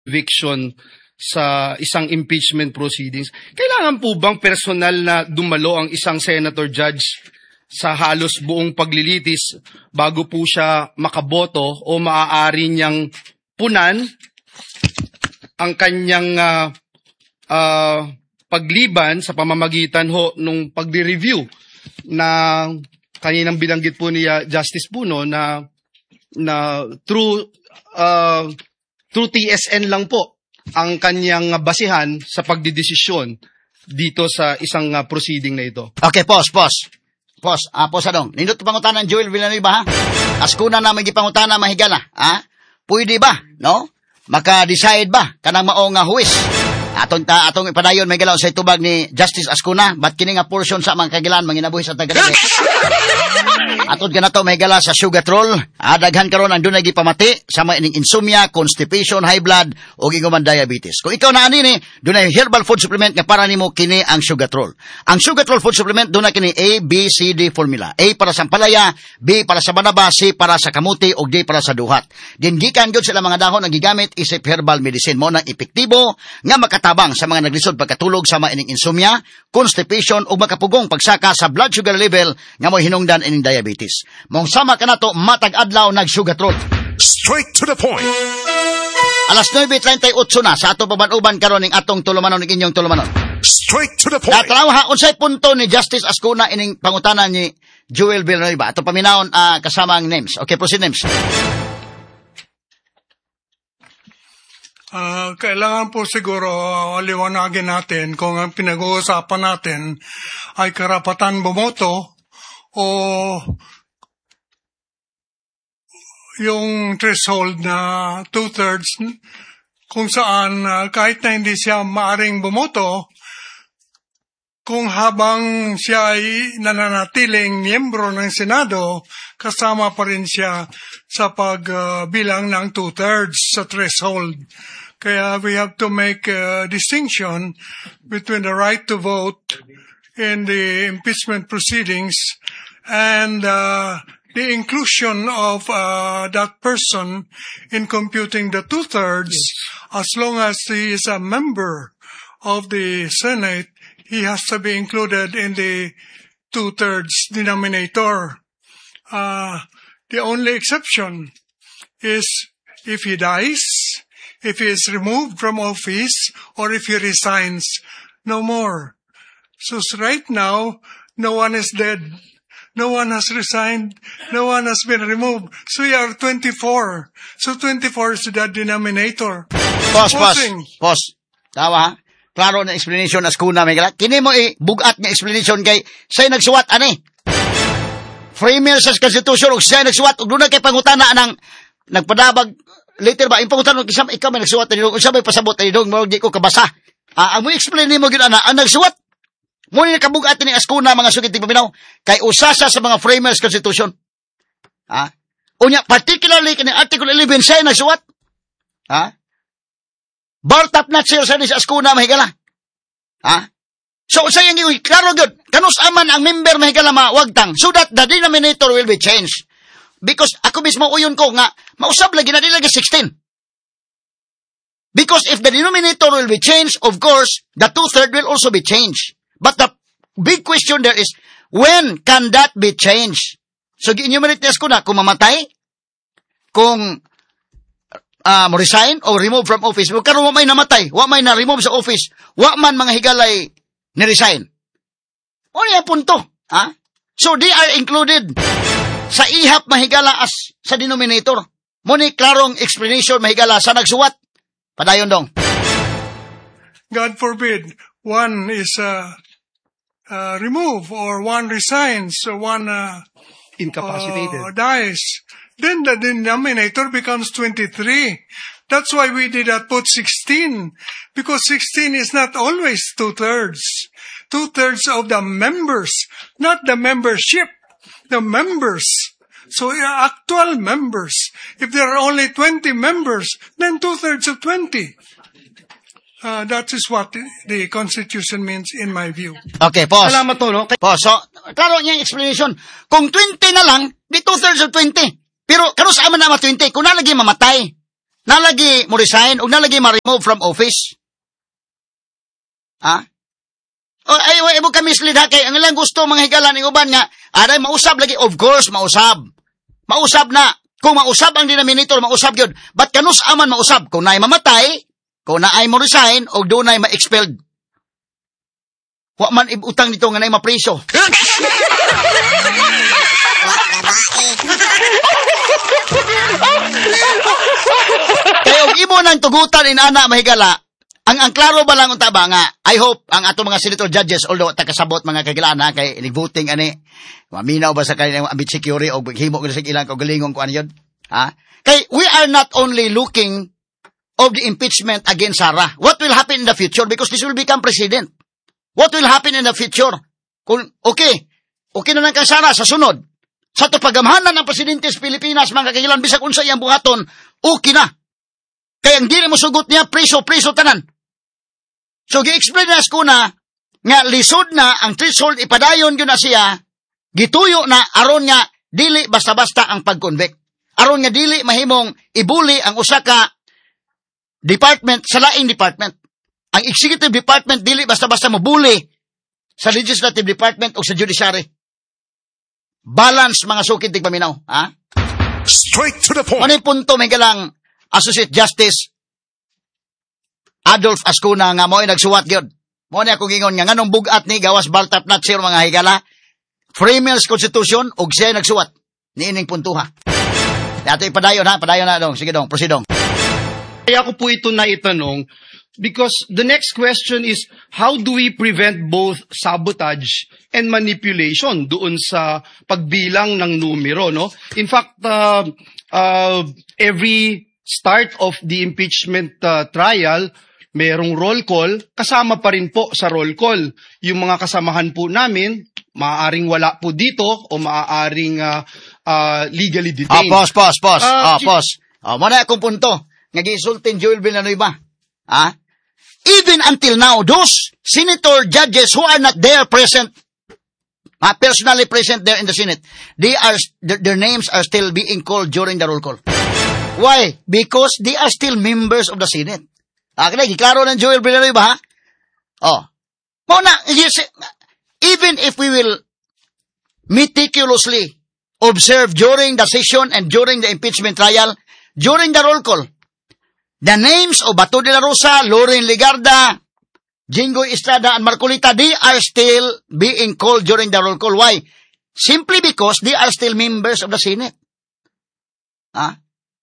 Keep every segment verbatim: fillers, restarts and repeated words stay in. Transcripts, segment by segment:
conviction sa isang impeachment proceedings. Kailangan po bang personal na dumalo ang isang senator judge sa halos buong paglilitis bago po siya makaboto o maaari niyang punan ang kanyang uh, uh, pagliban sa pamamagitan ho nung pagdi-review na kaninang bilanggit po ni uh, Justice Puno na na through uh, through T S N lang po ang kanyang basihan sa pagdidesisyon dito sa isang uh, proceeding na ito. Okay, pause, pause. Pause, ah, pause adong. Nindot pangutanan Joel Villanueva, ha? Askuna na may gipangutana mahigala, ha? Pwede ba, no? Maka-decide ba kanang mao nga huwis? Atong ta atong ipadayon may galaw sa tubag ni Justice Askuna, bat kini nga portion sa mga kagilan manginabuhi sa taga-dagat. Atod kanato may gala sa sugatrol, adaghan karon ang dunay gipamati sama ining insomnia, constipation, high blood ug iguman diabetes. Kung ikaw na ani ni dunay herbal food supplement nga para nimo kini ang sugatrol. Ang sugatrol food supplement dunay kini A, B, C, D formula. A para sa palaya, B para sa banaba, C para sa kamuti ug D para sa duhat. Din gikan gyud sila mga dahon nga gigamit isip herbal medicine mo nang epektibo nga makatabang sa mga naglisod pagkatulog sama ining insomnia, constipation ug makapugong pagsaka sa blood sugar level nga mo hinungdan ining diabetes. Mong sama ka na to, matag adlaw nag-sugatrol. Straight to the point. Alas nueve treinta-ocho na sa atong pabanuban karon ning atong tulumanon ning inyong tulumanon. Straight to the point. Natanaw ha unsay punto ni Justice Askuna ining pangutanan ni Joel Villanueva. Ato paminaon uh, kasama ang names. Okay, proceed names. Uh, kailangan po siguro uh, liwanagin natin kung ang pinag-uusapan natin ay karapatan bumoto o yung threshold na two-thirds kung saan uh, kahit na hindi siya maaring bumoto, kung habang siya ay nananatiling miyembro ng Senado, kasama pa rin siya sa pagbilang uh, ng two-thirds sa threshold. Kaya we have to make a distinction between the right to vote in the impeachment proceedings and uh, the inclusion of uh, that person in computing the two-thirds. Yes. As long as he is a member of the Senate, he has to be included in the two-thirds denominator. Uh, the only exception is if he dies, if he is removed from office, or if he resigns, no more. So right now, no one is dead. No one has resigned. No one has been removed. So we are twenty-four. So twenty-four is the denominator. Pause, pause, pause. Tawa, klaro na explanation as kuna may gala. Kini mo i-bugat nga explanation kay sa'y nagsuwat, ani? Framer sa Constitution, og sa'y nagsuwat, og doon na kay pangutana ng nagpadabag, later ba, yung pangutana, kisam, ikaw may nagsuwat, o siya may pasabot, o di ko kabasa. Ah, ang mo explain mo gina na, ang nagsuwat, muna nakabugat ni Askuna mga sugit ng paminaw kay usasa sa mga framers constitution. Ha? Unya particularly kini Article eleven say nagsuwat. Ha? Bartap na siya sa ni Askuna mahigala. Ha? So sayang gi klaro gyud kanus aman ang member mahigala mawagtang so that the denominator will be changed. Because ako mismo uyon ko nga mausab lagi na lagi sixteen. Because if the denominator will be changed, of course, the two-third will also be changed. But the big question there is, when can that be changed? So, gi-enumerate niya ko na, kung mamatay, kung uh, resign or remove from office, karon wa may namatay, wa may na-remove sa office, wa man mga higalay ni-resign. O niya punto. Ha? So, they are included sa ihap mahigala as sa denominator. Muni klarong explanation mahigala sa nagsuwat. Padayon dong. God forbid, one is uh, uh, removed or one resigns or one uh, incapacitated uh, dies. Then the denominator becomes twenty-three. That's why we did not put sixteen. Because sixteen is not always two-thirds. Two-thirds of the members, not the membership. The members. So actual members. If there are only twenty members, then two-thirds of twenty. Uh, that is what the Constitution means in my view. Okay, pause. Salamat to, no? Pause. So, klaro niya yung explanation. Kung twenty na lang, di two-thirds of twenty. Pero, kano sa aman na ma twenty, kung nalagi mamatay, nalagi mo resign o nalagi ma-remove from office. Ha? O, ay, ay, mo ka mislead ha, kay ang ilang gusto mga higala ng uban nga, aray, mausab lagi, of course, mausab. Mausab na. Kung mausab ang denominator, mausab yun. But kanus aman mausab? Kung naay mamatay, kung naay mo resign, o doon naay ma-expelled. Wa man ibutang nito nga naay mapriso. Kaya og imo nang tugutan in ana mahigala, ang ang klaro ba lang unta ba nga, I hope ang ato mga senator judges, although takasabot mga kagilaan ha, kay nag-voting ani, maminaw ba sa kanilang ambit security o himo ko sa ilang kaugalingong kung ano yun? Ha? Kay we are not only looking of the impeachment against Sarah. What will happen in the future? Because this will become president. What will happen in the future? Kung, okay, okay na lang kang Sarah sa sunod. Sa to pagamhanan ng presidente sa Pilipinas, mga kagilan, bisag unsa iyang buhaton, okay na. Kaya ang dili mo sugot niya, preso-preso tanan. So, gi-explain na ko na, nga lisod na ang threshold, ipadayon yun na siya, gituyo na, aron nga, dili basta-basta ang pag-convict. Aron nga, dili mahimong ibuli ang usa ka department sa laing department. Ang executive department, dili basta-basta mabuli sa legislative department o sa judiciary. Balance mga sukid tig paminaw, ha? Straight to the point. Ano yung punto may galang Associate Justice Adolf Ascuna nga mo ay nagsuwat gyud. Mo ni ako gingon nga nganong bugat ni gawas baltap nat sir mga higala. Framers Constitution ug siya nagsuwat niining puntuha. Dato ipadayon ha, padayon na dong. Sige dong, proceed dong. Kaya ko po ito na itanong because the next question is, how do we prevent both sabotage and manipulation doon sa pagbilang ng numero, no? In fact, uh, uh, every start of the impeachment uh, trial, merong roll call, kasama pa rin po sa roll call. Yung mga kasamahan po namin, maaaring wala po dito o maaaring uh, uh, legally Ah, detained. pause, pause, pause. Ah, Ah, pause. Ah, mo na akong punto. Nga gisultin Joel Villanueva. Ah? Even until now, those senator judges who are not there present, ah, personally present there in the Senate, they are their, their names are still being called during the roll call. Why? Because they are still members of the Senate. Ah, kaya giklaro ng Joel Villanueva, ha? Oh. Mo na, yes, even if we will meticulously observe during the session and during the impeachment trial, during the roll call, the names of Bato de la Rosa, Loren Legarda, Jingoy Estrada, and Marcolita, they are still being called during the roll call. Why? Simply because they are still members of the Senate. Ha?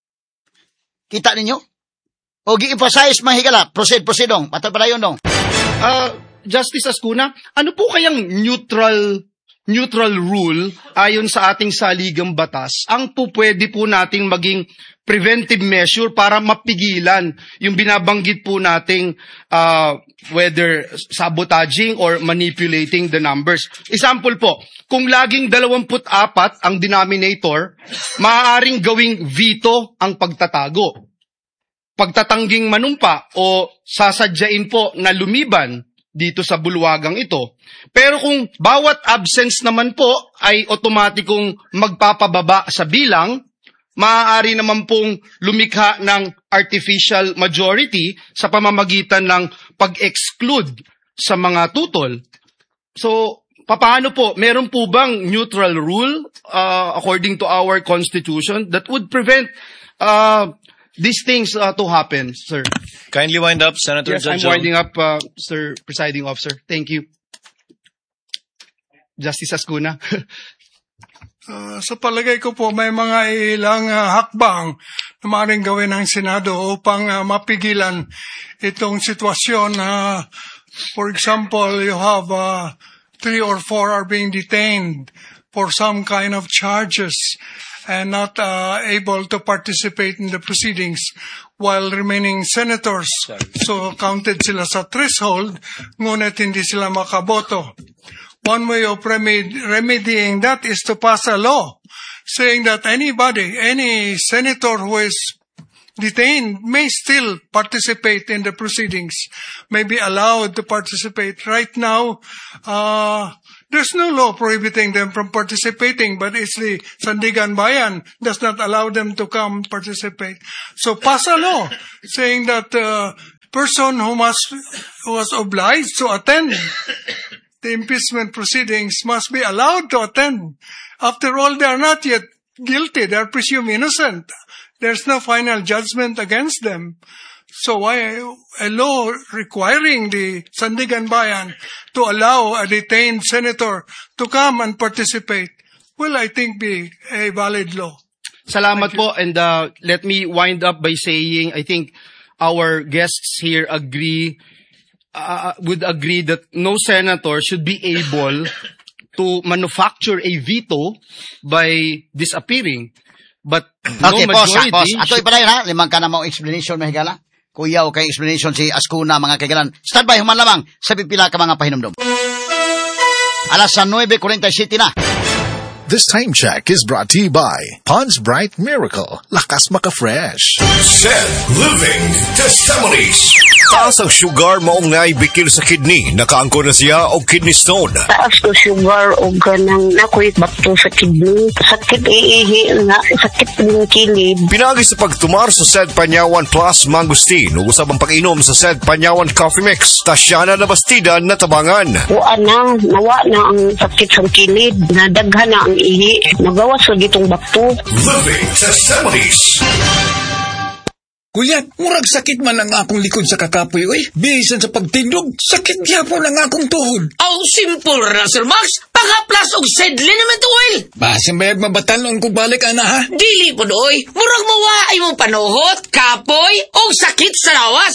Kita ninyo? O gi-emphasize mahigala. Proceed, proceed dong. Patapadayon dong. Uh, Justice Ascuna, ano po kayang neutral neutral rule ayon sa ating saligang batas ang po pwede po nating maging preventive measure para mapigilan yung binabanggit po nating uh, whether sabotaging or manipulating the numbers. Example po, kung laging dalawampu't apat ang denominator, maaaring gawing veto ang pagtatago. Pagtatangging manumpa o sasadyain po na lumiban dito sa bulwagang ito. Pero kung bawat absence naman po ay otomatikong magpapababa sa bilang, maaari naman pong lumikha ng artificial majority sa pamamagitan ng pag-exclude sa mga tutol. So, paano po? Meron po bang neutral rule uh, according to our constitution that would prevent uh, these things uh, to happen, sir? Kindly wind up, Senator Yes, Judge. I'm winding up, uh, Sir Presiding Officer. Thank you. Justice Ascuna. Uh, sa palagay ko po, may mga ilang uh, hakbang na maaaring gawin ng Senado upang uh, mapigilan itong sitwasyon. Uh, for example, you have uh, three or four are being detained for some kind of charges and not uh, able to participate in the proceedings while remaining senators. So counted sila sa threshold, ngunit hindi sila makaboto. One way of remedy, remedying that is to pass a law saying that anybody, any senator who is detained may still participate in the proceedings, may be allowed to participate. Right now, uh, There's no law prohibiting them from participating, but it's the Sandigan Bayan does not allow them to come participate. So pass a law saying that uh, person who must who was obliged to attend the impeachment proceedings must be allowed to attend. After all, they are not yet guilty. They are presumed innocent. There's no final judgment against them. So why a law requiring the Sandigan Bayan to allow a detained senator to come and participate will, I think, be a valid law. Salamat po, and uh, let me wind up by saying, I think our guests here agree, uh, would agree that no senator should be able to manufacture a veto by disappearing. But no Okay, pause, ha, majority... pause. Ato ipadayon ha, limang ka na mo explanation, mahigala. Kuyaw kay explanation si Ascuna, mga kaigalan. Stand by, human lamang sa pipila ka mga pahinumdum. Alas nine forty-seven na. This time check is brought to you by Pond's Bright Miracle. Lakas maka-fresh. Said Living Testimonies. Taas ang sugar maong naibikil sa kidney. Nakaangko na siya o kidney stone. Taas ko sugar o ganang nakuit bakto sa kidney. Sakit iihi nga, sakit ng kilid. Pinagi sa pagtumar sa Said Panyawan Plus Mangustin. Usab ang pag-inom sa Said Panyawan Coffee Mix. Tasyana na bastida na tabangan. Wa na, nawa na ang sakit sa kilid. Nadaghan na ang ihi. Nagawas sa gitong bakto. Living Testimonies. Kuya, murag sakit man ang akong likod sa kakapoy, oy. Bisan sa pagtindog, sakit gyapon ang akong tuhod. Aw, simple ra, Sir Max. Pagaplas og said liniment oil. Basin bayag mabatanon kung balik, ana, ha? Dili po doy. Murag mawaay mong panuhot, kapoy, og sakit sa lawas.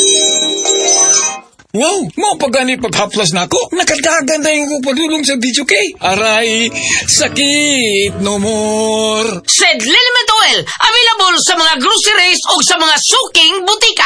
Wow, mo pagani paghaplas na ako. Nakadagan na yung padulong sa video kay. Aray, sakit no more. Said liniment oil. Available sa mga groceries o sa mga suking butika.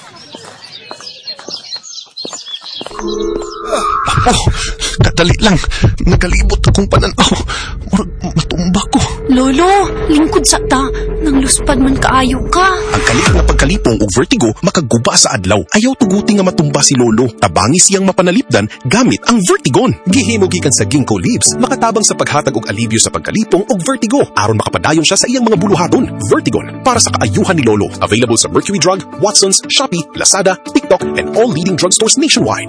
Oh, dadali lang. Nagalibot akong pananaw. Murag matumba ko. Lolo, lingkod sa ta. Nang luspad man kaayo ka. Ang kalit na pagkalipong o vertigo makaguba sa adlaw. Ayaw tuguti nga matumba si Lolo. Tabangi siyang mapanalipdan gamit ang Vertigon. Gihimo gikan sa ginkgo leaves, makatabang sa paghatag og alibyo sa pagkalipong og vertigo aron makapadayon siya sa iyang mga buluhaton. Vertigon para sa kaayuhan ni Lolo. Available sa Mercury Drug, Watsons, Shopee, Lazada, TikTok, and all leading drugstores nationwide.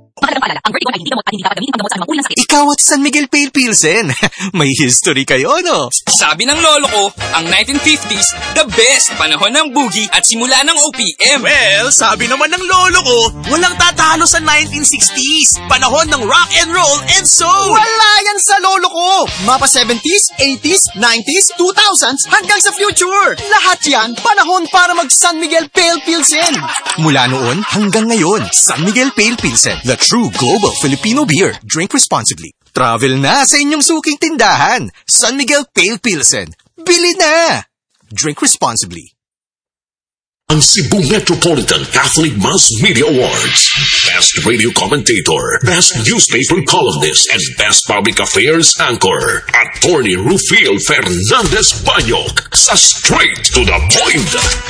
Ikaw at San Miguel Pale Pilsen. May history kayo, no? Sabi ng lolo ko, ang nineteen fifties, the best panahon ng boogie at simula ng O P M. Well, sabi naman ng lolo ko, walang tatalo sa nineteen sixties. Panahon ng rock and roll and soul. Wala yan sa lolo ko. Mapa seventies, eighties, nineties, two thousands, hanggang sa future. Lahat yan, panahon para mag San Miguel Pale Pilsen. Mula noon hanggang ngayon, San Miguel Pale Pilsen, the true global Filipino beer. Drink responsibly. Travel na sa inyong suking tindahan. San Miguel Pale Pilsen. Bili na! Drink responsibly. Ang Cebu Metropolitan Catholic Mass Media Awards. Best Radio Commentator, Best Newspaper Columnist, and Best Public Affairs Anchor. Attorney Rufil Fernandez Banyok sa Straight to the Point.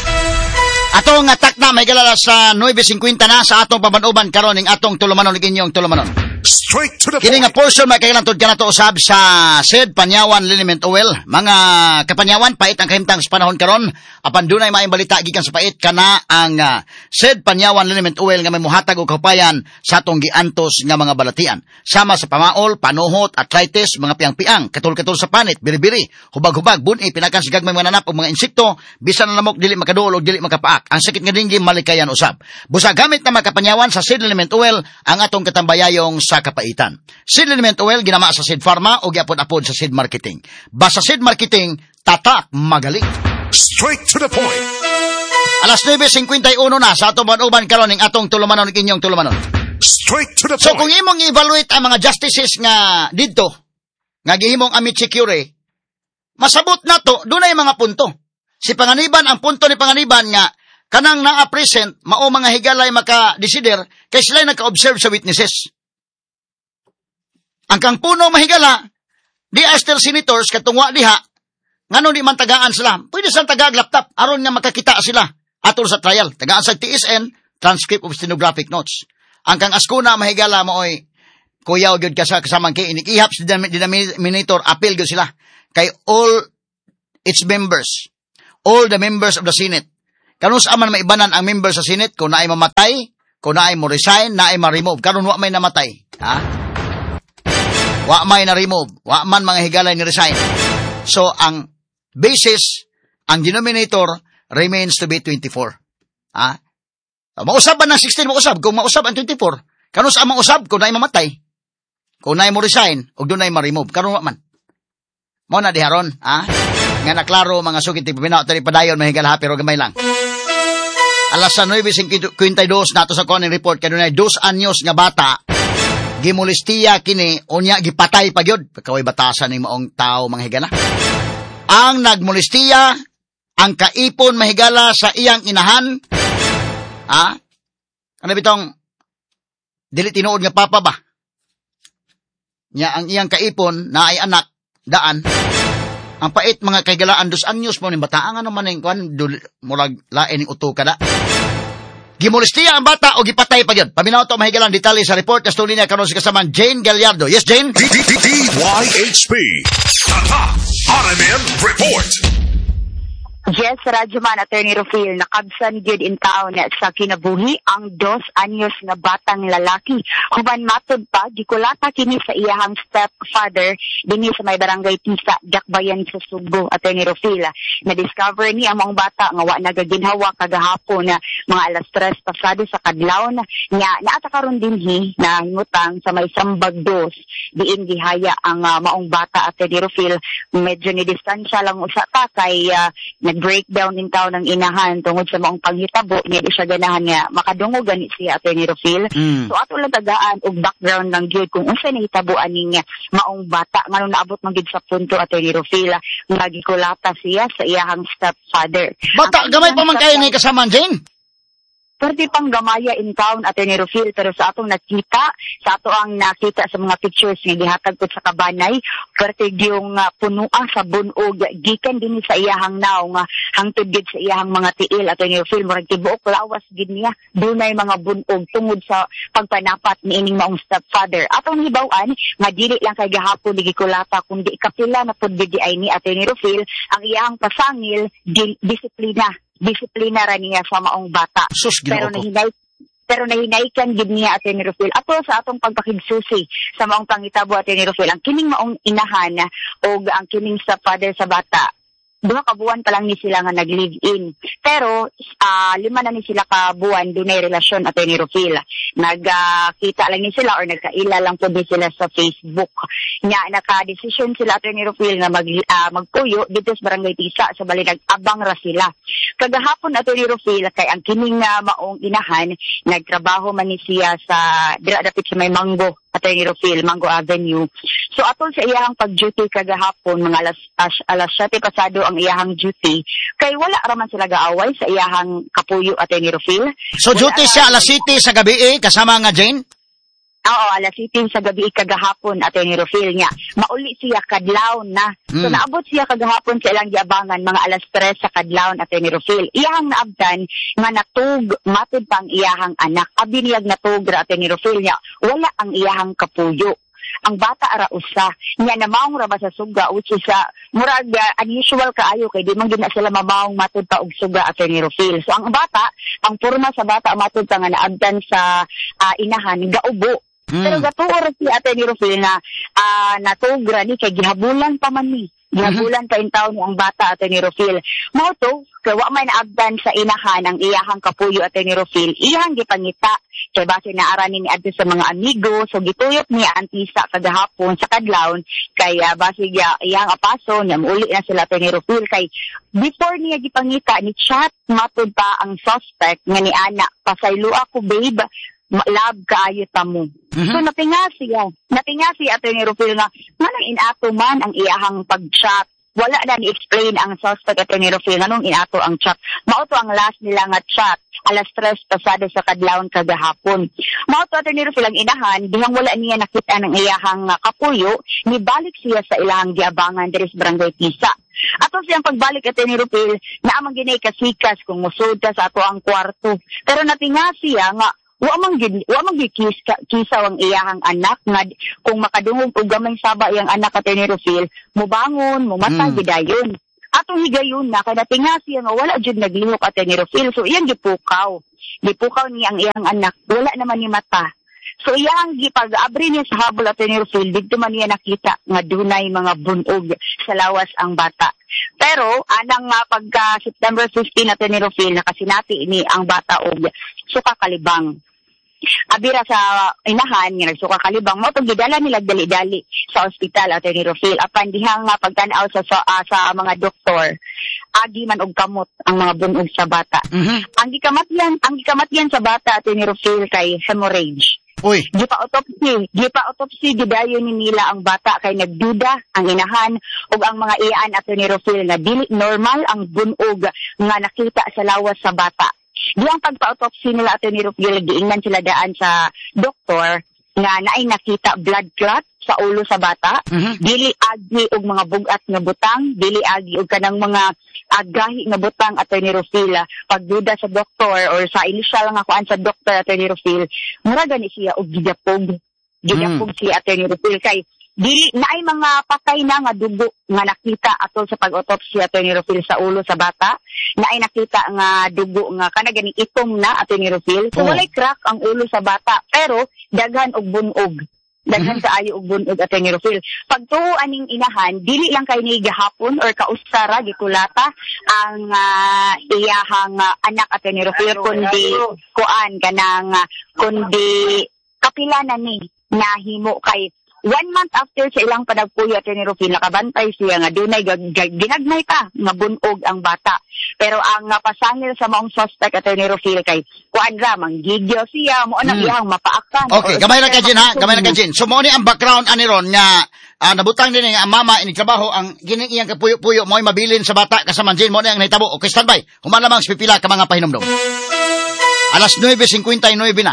Atong atak na may galala sa nine fifty na sa atong pamanuban karon ning atong tulumanon ning inyong tulumanon. Straight to the Kini nga portion may kailangan ka na to usab sa Said Panyawan Liniment Oil. Mga kapanyawan, pait ang kahimtang sa panahon karon. Apan dunay maayong balita gikan sa pait kana ang uh, Said Panyawan Liniment Oil nga may muhatag og kahupayan sa atong giantos nga mga balatian. Sama sa pamaol, panuhot, arthritis, mga piang-piang, katul-katul sa panit, biri-biri, hubag-hubag, buni, pinakan sa gagmay mga nanap o mga insekto, bisan na lamok dili makaduol o dili makapaak. Ang sakit nga dinggim malikayan usab. Busa gamit na mga kapanyawan sa Said Liniment Oil ang atong katambayayong sa kapaitan. Seed Liniment Oil ginama sa Seed Pharma o giapod-apod sa Seed Marketing. Basta Seed Marketing, tatak magaling. Straight to the point. Alas nine fifty-one na sa atong manuban karon ning atong tulumanon ning inyong tulumanon. Straight to the So point. kung imong evaluate ang mga justices nga didto nga gihimong amit secure, masabot na to dunay mga punto. Si Panganiban, ang punto ni Panganiban nga kanang naa-present mao mga higalay maka-desider kay sila naka-observe sa witnesses. Ang kang puno mahigala, di aster senators katungwa diha, ngano di man tagaan sila, pwede sa tagaag laptop, aron nga makakita sila atol sa trial. Tagaan sa T S N, transcript of stenographic notes. Ang kang Ascuna mahigala mo oy, kuyaw gyud ka sa kasamang kay inikihap si denominator appeal gyud sila kay all its members, all the members of the Senate. Kanus aman maibanan ang members sa Senate kung naay mamatay, kung naay mo resign, naay ma-remove. Karon wa may namatay, ha? Wa may na-remove, wa man mga higalay ni resign. So ang basis, ang denominator remains to be twenty-four. Ha? Mausab ba ng sixteen mausab? Kung mausab ang twenty-four, kanus ang mausab kung naay mamatay, kung naay mo resign, ug dunay ma-remove. Karon wa man. Mo na diharon, ha? Nga naklaro mga sugit pinaw tani padayon mahigal ha pero gamay lang. Alas nueve fifty-two nato sa Conin report kanunay dos anyos nga bata gimulistiya kini unya gipatay pa gyud kaway batasan ning maong tao mga higala. Ang nagmulistiya ang kaipon mahigala sa iyang inahan, ha? Ano bitong dili tinuod nga papa ba? Nya ang iyang kaipon na ay anak daan. Ang pait mga kaigalaan dos anyos mo ni bataan nga naman ning kwan murag lain ning uto kada. Gimulistiya ang bata o gipatay pa gyud. Paminaw to mahigalan detalye sa report sa tuloy niya karon si kasamaan Jane Gallardo. Yes, Jane? D Y H P Tata R M N Report. Yes, Radyo Man, Attorney Rufil, nakabsan gyud in taon sa kinabuhi ang dos anyos nga batang lalaki. Human matod pa, gikulata kini sa iyahang stepfather dinhi sa may barangay Tisa, Dakbayan sa Subo, Attorney Rufil. Na-discover ni ang mga bata nga wa nagaginhawa kagahapon na mga alas tres pasado sa kadlawon nga naata karon dinhi na hingutang sa may Sambag dos diin gihaya ang uh, maong bata, Attorney Rufil. Medyo ni distansya lang usa ta kay uh, breakdown in taon ng inahan tungod sa maong panghitabo niya di siya ganahan nga makadungog gani siya, Attorney Rufil. Mm. So ato lang tagaan og background ng gyud kung unsa nahitaboan ning maong bata ngano naabot man gyud sa punto, Attorney Rufil, nga gikulata siya sa iyahang stepfather. Bata gamay pa man kayo ni kasama Jane. Pwede pang gamaya in town, Attorney Rufil, pero sa atong nakita, sa ato ang nakita sa mga pictures nga gihatag ko sa kabanay, pwede yung uh, punua sa bunog, gikan din sa iyahang naw, nga hangtod gid sa iyahang mga tiil, Attorney Rufil, murag tibuok lawas gid niya, dunay mga bunog tungod sa pagpanapat ni ining maong stepfather. Atong hibaw-an, nga dili lang kay gahapon gikulata, kundi kapila na pud di ay ni Attorney Rufil, ang iyahang pasangil, di, disiplina. Disiplina ra niya sa maong bata. Sus, pero nahinay pero nahinaykan gid niya, Attorney Rufil. Ato sa atong pagpakigsusi sa maong pangitabo, Attorney Rufil, ang kining maong inahan o ang kining sa father sa bata, duha ka buwan pa lang ni sila nga nag-live-in. Pero uh, lima na ni sila ka buwan dunay relasyon, Attorney Rufil. Nagkita uh, lang ni sila or nagkaila lang po din sila sa Facebook. Nya naka-decision sila, Attorney Rufil, na mag, uh, magpuyo dito sa Barangay Tisa sa bali nag-abang ra sila. Kagahapon, Attorney Rufil, kay ang kining uh, maong inahan nagtrabaho man ni siya sa dira dapit sa may Mango, Attorney Rufil, Mango Avenue. So atol sa iyahang pag-duty kagahapon, mga alas, as, alas siyete pasado ang iyahang duty, kay wala raman sila gaaway sa iyahang kapuyo, Attorney Rufil. So wala duty siya alas siyete sa gabi eh, kasama nga Jane? Oo, alas siyete sa gabi kagahapon, Attorney Rufil niya. Mauli siya kadlaw na. Mm. So naabot siya kagahapon sa ilang giabangan, mga alas tres sa kadlaw, Attorney Rufil. Iyahang naabdan nga natug matod pa ang iyahang anak. Abiniyag natug ra, Attorney Rufil niya. Wala ang iyahang kapuyo. Ang bata ara usa niya namaong ra ba sa suga, which is uh, murag uh, unusual kaayo kay di man gid na sila mamaong matud pa og suga, Attorney Rufil. So ang bata, ang porma sa bata matud pa nga naabdan sa uh, inahan gaubo. Mm. Pero gatuor si Attorney Rufil na uh, natugra ni kay gihabulan pa man ni. Gihabulan pa in taon ang bata, Attorney Rufil. Mao to, kay wa may naabdan sa inahan ang iyahang kapuyo, Attorney Rufil. Iyang gipangita kay base na aranin ni adto sa mga amigo, so gituyot niya ang tisa kagahapon sa kadlawon kay uh, base niya iyang apaso niya muuli na sila, Attorney Rufil, kay before niya gipangita ni chat matud pa ang suspect nga ni ana, pasaylo ako babe, love kaayo ta mo. Mm-hmm. So natinga siya. Natinga siya, Attorney Rufil, nga manang inato man ang iyahang pag-chat. Wala na ni-explain ang suspect, Attorney Rufil, nga nung inato ang chat. Mauto ang last nila nga chat, alas tres pasado sa kadlawon kagahapon. Mauto, Attorney Rufil, ang inahan, dihang wala niya nakita ng iyahang kapuyo, nibalik siya sa ilahang giabangan diri sa Barangay Tisa. Ato siyang pagbalik, Attorney Rufil, na amang ginay kasikas kung musod ka sa ato ang kwarto. Pero natinga siya nga wa man gid wa man gid kisa, kisa ang iyahang anak nga kung makadungog og gamay saba iyang anak Atty. Rufil, mubangon, mumata Mm. gidayon. Atong higayon na kada tinga siya nga wala jud naglihok Atty. Rufil. So iyang gipukaw. Gipukaw niya ang iyang anak, wala naman ni mata. So iyang gipag-abri niya sa habol Atty. Rufil, dito man niya nakita nga dunay mga bunog sa lawas ang bata. Pero anang uh, pagka September fifteenth Atty. Rufil, nakasinati ni ang bata og suka kalibang. Abira sa inahan nga nagsuka kalibang mo tong gidala nila dali-dali sa ospital Atty. Rufil. Apan dihang uh, pagtan-aw sa sa, uh, sa mga doktor, agi man og kamot ang mga bunog sa bata. Mhm. Ang gikamatyan, ang gikamatyan sa bata Atty. Rufil kay hemorrhage. Uy. Gipa-autopsy, gipa-autopsy gidayon ni nila ang bata kay nagduda ang inahan ug ang mga iyaan Atty. Rufil nga dili normal ang bunog nga nakita sa lawas sa bata. Diyang pagpa-autopsy nila Atty. Rufil, giingnan sila daan sa doktor nga naay nakita blood clot sa ulo sa bata, Mhm. dili agi og mga bugat nga butang, dili agi og kanang mga agahi nga butang Atty. Rufil. Pagduda sa doktor or sa initial nga kuan sa doktor Atty. Rufil, mura gani siya og gidapog. Gidapog Mm. si Atty. Rufil kay dili naay mga patay na nga dugo nga nakita atol sa pag-autopsy Atty. Rufil sa ulo sa bata. Naay nakita nga dugo nga kana gani itom na Atty. Rufil. So Oh. walay crack ang ulo sa bata pero daghan og bunog. Daghan sa ayo og bunog Atty. Rufil. Pagtuo aning inahan, dili lang kay ni gahapon or kausara gikulata ang uh, iyahang uh, anak Atty. Rufil kundi kuan kanang uh, kundi kapila na ni nahimo kay one month after sa ilang panagpuyo Atty. Rufil, nakabantay siya nga dunay gag- gag- ginagmay ta nga bunog ang bata. Pero ang uh, pasangil sa maong suspect Atty. Rufil kay kuan ra manggigyo siya mo anang Hmm. iyang mapaakan. Okay, gamay na ka Jin ha, gamay na ka Jin. So mo ni ang background ani ron nga ah, nabutang din nga ang mama ini trabaho ang gining iyang kapuyo-puyo mo'y mabilin sa bata kasama Jin mo ni ang nahitabo. Okay, standby. Human lamang pipila ka mga pahinomdom. Alas nine fifty-nine na.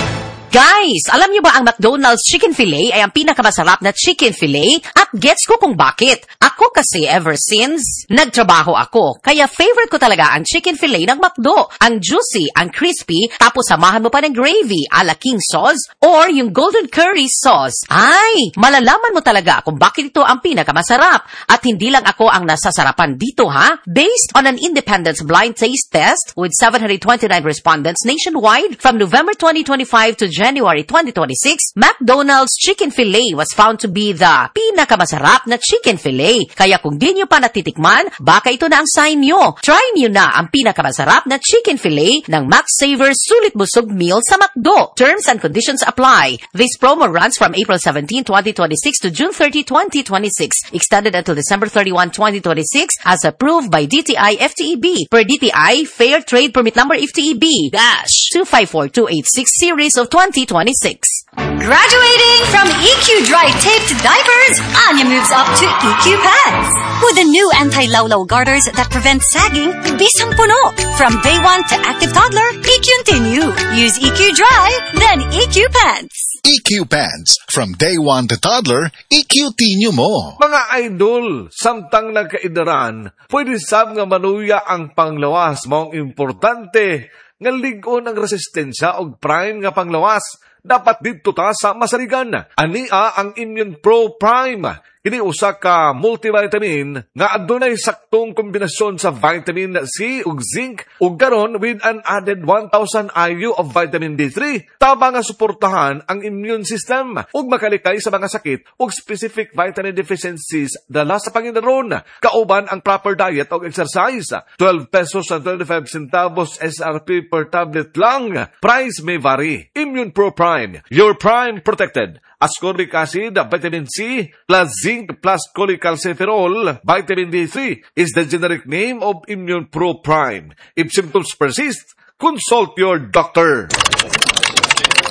Guys, alam niyo ba ang McDonald's Chicken Filet ay ang pinakamasarap na chicken filet? At gets ko kung bakit. Ako kasi ever since nagtrabaho ako, kaya favorite ko talaga ang chicken filet ng McDo. Ang juicy, ang crispy, tapos samahan mo pa ng gravy, ala king sauce, or yung golden curry sauce. Ay, malalaman mo talaga kung bakit ito ang pinakamasarap. At hindi lang ako ang nasasarapan dito ha. Based on an independent blind taste test with seven hundred twenty-nine respondents nationwide from November twenty twenty-five to January twenty twenty-six, McDonald's Chicken Filet was found to be the pinakamasarap na chicken filet. Kaya kung di nyo pa natitikman, baka ito na ang sign nyo. Try nyo na ang pinakamasarap na chicken filet ng Max Saver Sulit Busog Meal sa McDo. Terms and conditions apply. This promo runs from April seventeenth, twenty twenty-six to June thirtieth, twenty twenty-six. Extended until December thirty-first, twenty twenty-six as approved by D T I F T E B. Per D T I Fair Trade Permit Number F T E B dash two five four two eight six series of twenty twenty-six. Graduating from E Q Dry Tape to Diapers, Anya moves up to E Q Pants. With the new anti-lawlaw garters that prevent sagging, bisang puno. From day one to active toddler, E Q Continue. Use E Q Dry, then E Q Pants. E Q Pants. From day one to toddler, E Q Tinyo mo. Mga idol, samtang nagkaidaran, pwede sab nga manuya ang panglawas mong importante nga ligon ang resistensya og prime nga panglawas. Dapat dito ta sa masarigan. Ania ang Immune Pro Prime. Kini usa ka multivitamin nga adunay saktong kombinasyon sa vitamin C ug zinc ug karon with an added one thousand I U of vitamin D three tabang nga suportahan ang immune system ug makalikay sa mga sakit ug specific vitamin deficiencies dala sa Panginoon. Kauban ang proper diet ug exercise. twelve pesos and twenty-five centavos S R P per tablet lang. Price may vary. Immune Pro Prime. Your Prime protected. Ascorbic acid, vitamin C, plus zinc, plus cholecalciferol, vitamin D three is the generic name of Immune Pro Prime. If symptoms persist, consult your doctor.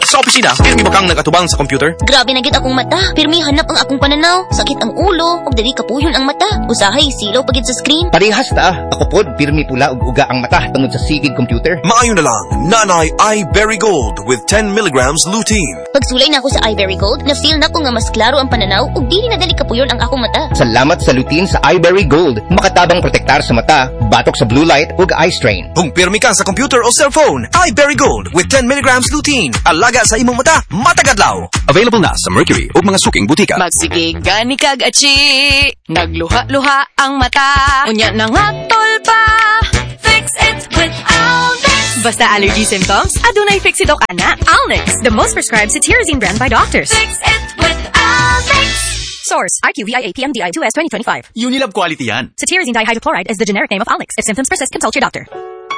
Sa opisina, pirmi ba kang nagatubang sa computer? Grabe na gid akong mata. Pirmi hanap ang akong pananaw. Sakit ang ulo, ug dili kapuyon ang mata. Usahay silaw pagid sa screen. Parehas ta. Ako pod pirmi pula ug uga ang mata tungod sa sigid computer. Maayo na lang, Nanay iBerry Gold with ten milligrams lutein. Pagsulay na ako sa iBerry Gold, na-feel na ko nga mas klaro ang pananaw ug dili na dali kapuyon ang akong mata. Salamat sa lutein sa iBerry Gold. Makatabang protektar sa mata, batok sa blue light ug eye strain. Kung pirmi ka sa computer o cellphone, iBerry Gold with ten milligrams lutein. Alaga sa imong mata, matagadlaw. Available na sa Mercury ug mga suking butika. Magsigig gani kag achi, nagluha-luha ang mata. Unya na nga tolpa, fix it with Alnex. Basta allergy symptoms, adunay Fixidok ana. Alnex, the most prescribed cetirizine brand by doctors. Fix it with Alnex. Source, I Q V I A P M D I two S twenty twenty-five. Unilab quality yan. Cetirizine dihydrochloride is the generic name of Alnex. If symptoms persist, consult your doctor.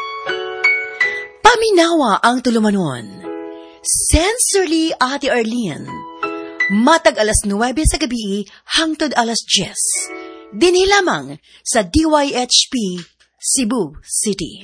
Paminawa ang tulumanon. Sensorily, Ate Arlene. Matag alas nuwebe sa gabi hangtod alas diyes. Dinhi lamang sa D Y H P Cebu City.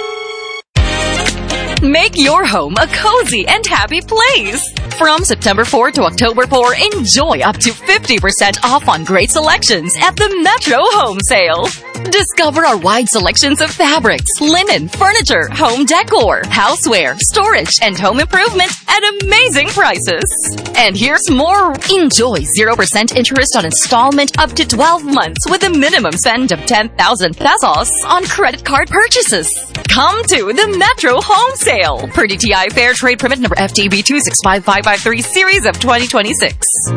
Make your home a cozy and happy place. From September fourth to October fourth, enjoy up to fifty percent off on great selections at the Metro Home Sale. Discover our wide selections of fabrics, linen, furniture, home decor, houseware, storage, and home improvement at amazing prices. And here's more. Enjoy zero percent interest on installment up to twelve months with a minimum spend of ten thousand pesos on credit card purchases. Come to the Metro Home Sale. Per D T I Fair Trade Permit number F T B two six five five five three series of twenty twenty-six.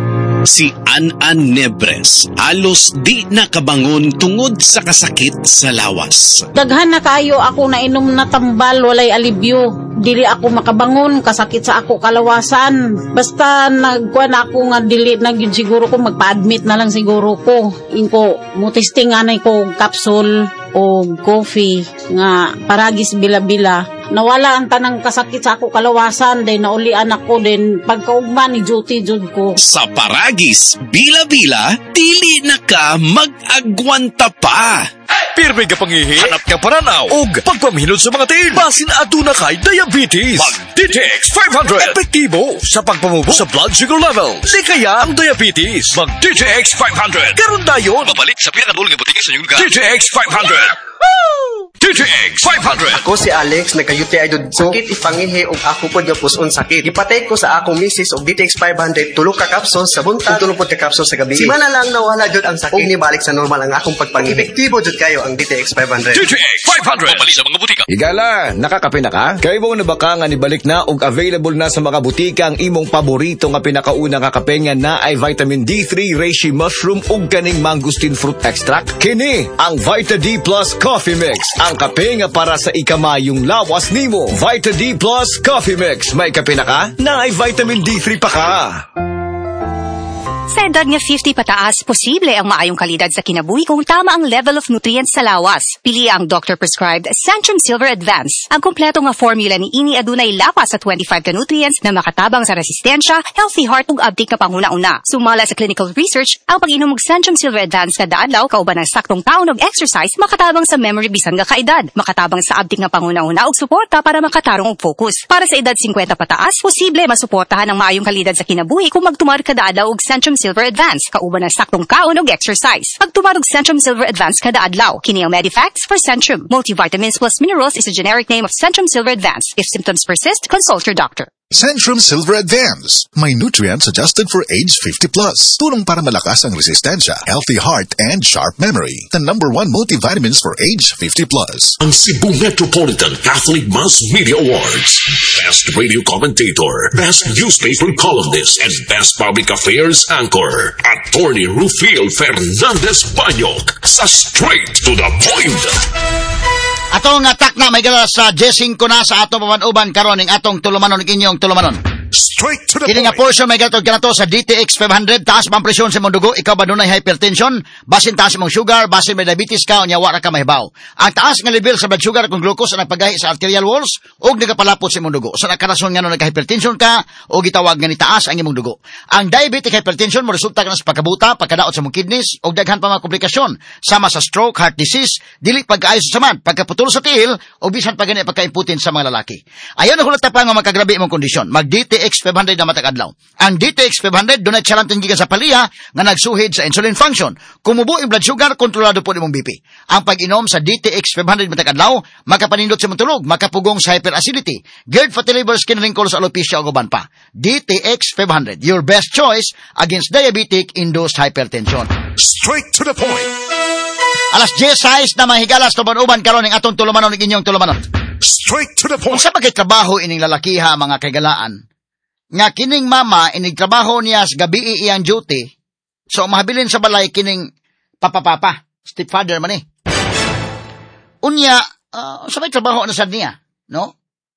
Si An-An Nebres, halos di nakabangon tungod sa kasakit sa lawas. Daghan na kayo ako na inom na tambal, walay alibyo. Dili ako makabangon, kasakit sa ako kalawasan. Basta nagkuhan ako nga dili na gyud siguro ko, magpa-admit na lang siguro ko. Inko, mutisting anay ko capsule o coffee nga paragis bila-bila. Nawala ang tanang kasakit sa ako kalawasan, then naulian ako, then pagkaugma ni duty jud ko. Sa paragis, bila-bila, dili na ka mag-agwanta pa. Pirmi ka pangihi, hanap ka paranaw, og pagpamhinod sa mga tiil. Basin aduna kay diabetes. Mag-D T X five hundred. Epektibo sa pagpamubo sa blood sugar level. Di kaya ang diabetes. Mag-D T X five hundred. Karon dayon. Mabalik sa pinakadulong nga butika sa inyong lugar. D T X five hundred. D T X five hundred. Ako si Alex, nagka-U T I dud ko. Sakit ipangihi og ako pod nga puson sakit. Ipatay ko sa akong misis og D T X five hundred, tulo ka capsules sa buntag, tulo pod ka capsules sa gabi. Simana lang nawala jud ang sakit. Ni balik sa normal ang akong pagpangihi. Epektibo jud kayo ang D T X five hundred. D T X five hundred. Pabalik sa mga butika. Higala, nakakape na ka? Kay mo na ba ka nga nibalik na og available na sa mga butika ang imong paborito nga pinakauna nga kape nga na ay vitamin D three, reishi mushroom ug kaning mangosteen fruit extract? Kini ang Vita D Plus Coffee Mix. Ang kape nga para sa ikamayong lawas nimo. Vita D Plus Coffee Mix. May kape na ka? Na ay vitamin D three pa ka. Sa edad nga fifty pataas, posible ang maayong kalidad sa kinabuhi kung tama ang level of nutrients sa lawas. Pili ang doctor-prescribed Centrum Silver Advance. Ang kompleto nga formula ni ini adunay lapas sa twenty-five ka nutrients na makatabang sa resistensya, healthy heart ug abdik na panguna-una. Sumala sa clinical research, ang pag-inom og Centrum Silver Advance kada adlaw kauban ng saktong taon og exercise makatabang sa memory bisan nga kaedad, makatabang sa abdik nga panguna-una og suporta para makatarong og focus. Para sa edad fifty pataas, posible masuportahan ang maayong kalidad sa kinabuhi kung magtumar kada adlaw og Centrum Silver Advance, kauban ng saktong kaon og exercise. Pagtumarog Centrum Silver Advance kada adlaw. Kini ang Medifacts for Centrum. Multivitamins plus minerals is a generic name of Centrum Silver Advance. If symptoms persist, consult your doctor. Centrum Silver Advance. May nutrients adjusted for age fifty plus. Tulong para malakas ang resistensya, healthy heart, and sharp memory. The number one multivitamins for age fifty plus. Ang Cebu Metropolitan Catholic Mass Media Awards. Best Radio Commentator, Best Newspaper Columnist, and Best Public Affairs Anchor. Attorney Rufil Fernandez Banyok sa Straight to the Point. Atong atak na may gala sa Jessing ko na sa atong paman-uban karon ning atong tulumanon inyong tulumanon. Straight to the Kini nga portion may gatod kanato sa D T X five hundred, taas ang presyon sa imong dugo, ikaw ba dunay hypertension, basin taas imong sugar, basin may diabetes ka, unya wa ra ka mahibaw. Ang taas nga level sa blood sugar kung glucose ang nagpagahi sa arterial walls ug nagapalapot sa imong dugo. Sa nakarason nga no nagka-hypertension ka o gitawag nga ni taas ang imong dugo. Ang diabetic hypertension mo resulta kana sa pagkabuta, pagkadaot sa imong kidneys ug daghan pa mga komplikasyon sama sa stroke, heart disease, dili pag-ayo sa samad, pagkaputol sa tiil o bisan pa gani pagkaimputin sa mga lalaki. Ayon na hulata pa nga magkagrabe imong kondisyon. Mag D T T X five hundred na matag adlaw. Ang D T X five hundred dunay chalantin gikan sa paliha nga nagsuhid sa insulin function. Kumubo ang blood sugar, kontrolado po imong B P. Ang pag-inom sa D T X five hundred matag adlaw, makapanindot sa matulog, makapugong sa hyperacidity, GERD, fatty liver, skin wrinkles, alopecia ug uban pa. D T X five hundred, your best choice against diabetic-induced hypertension. Straight to the point. Alas ten na mahigalas tuban-uban karon ning atong tulumanon ning inyong tulumanon. Straight to the point. Unsa ba kay trabaho ining lalakiha mga kagalaan? Nga kining mama inig trabaho niya sa gabi iyang duty. So mahabilin sa balay kining papapapa, stepfather man eh. Unya, uh, sa may trabaho na sad niya, no?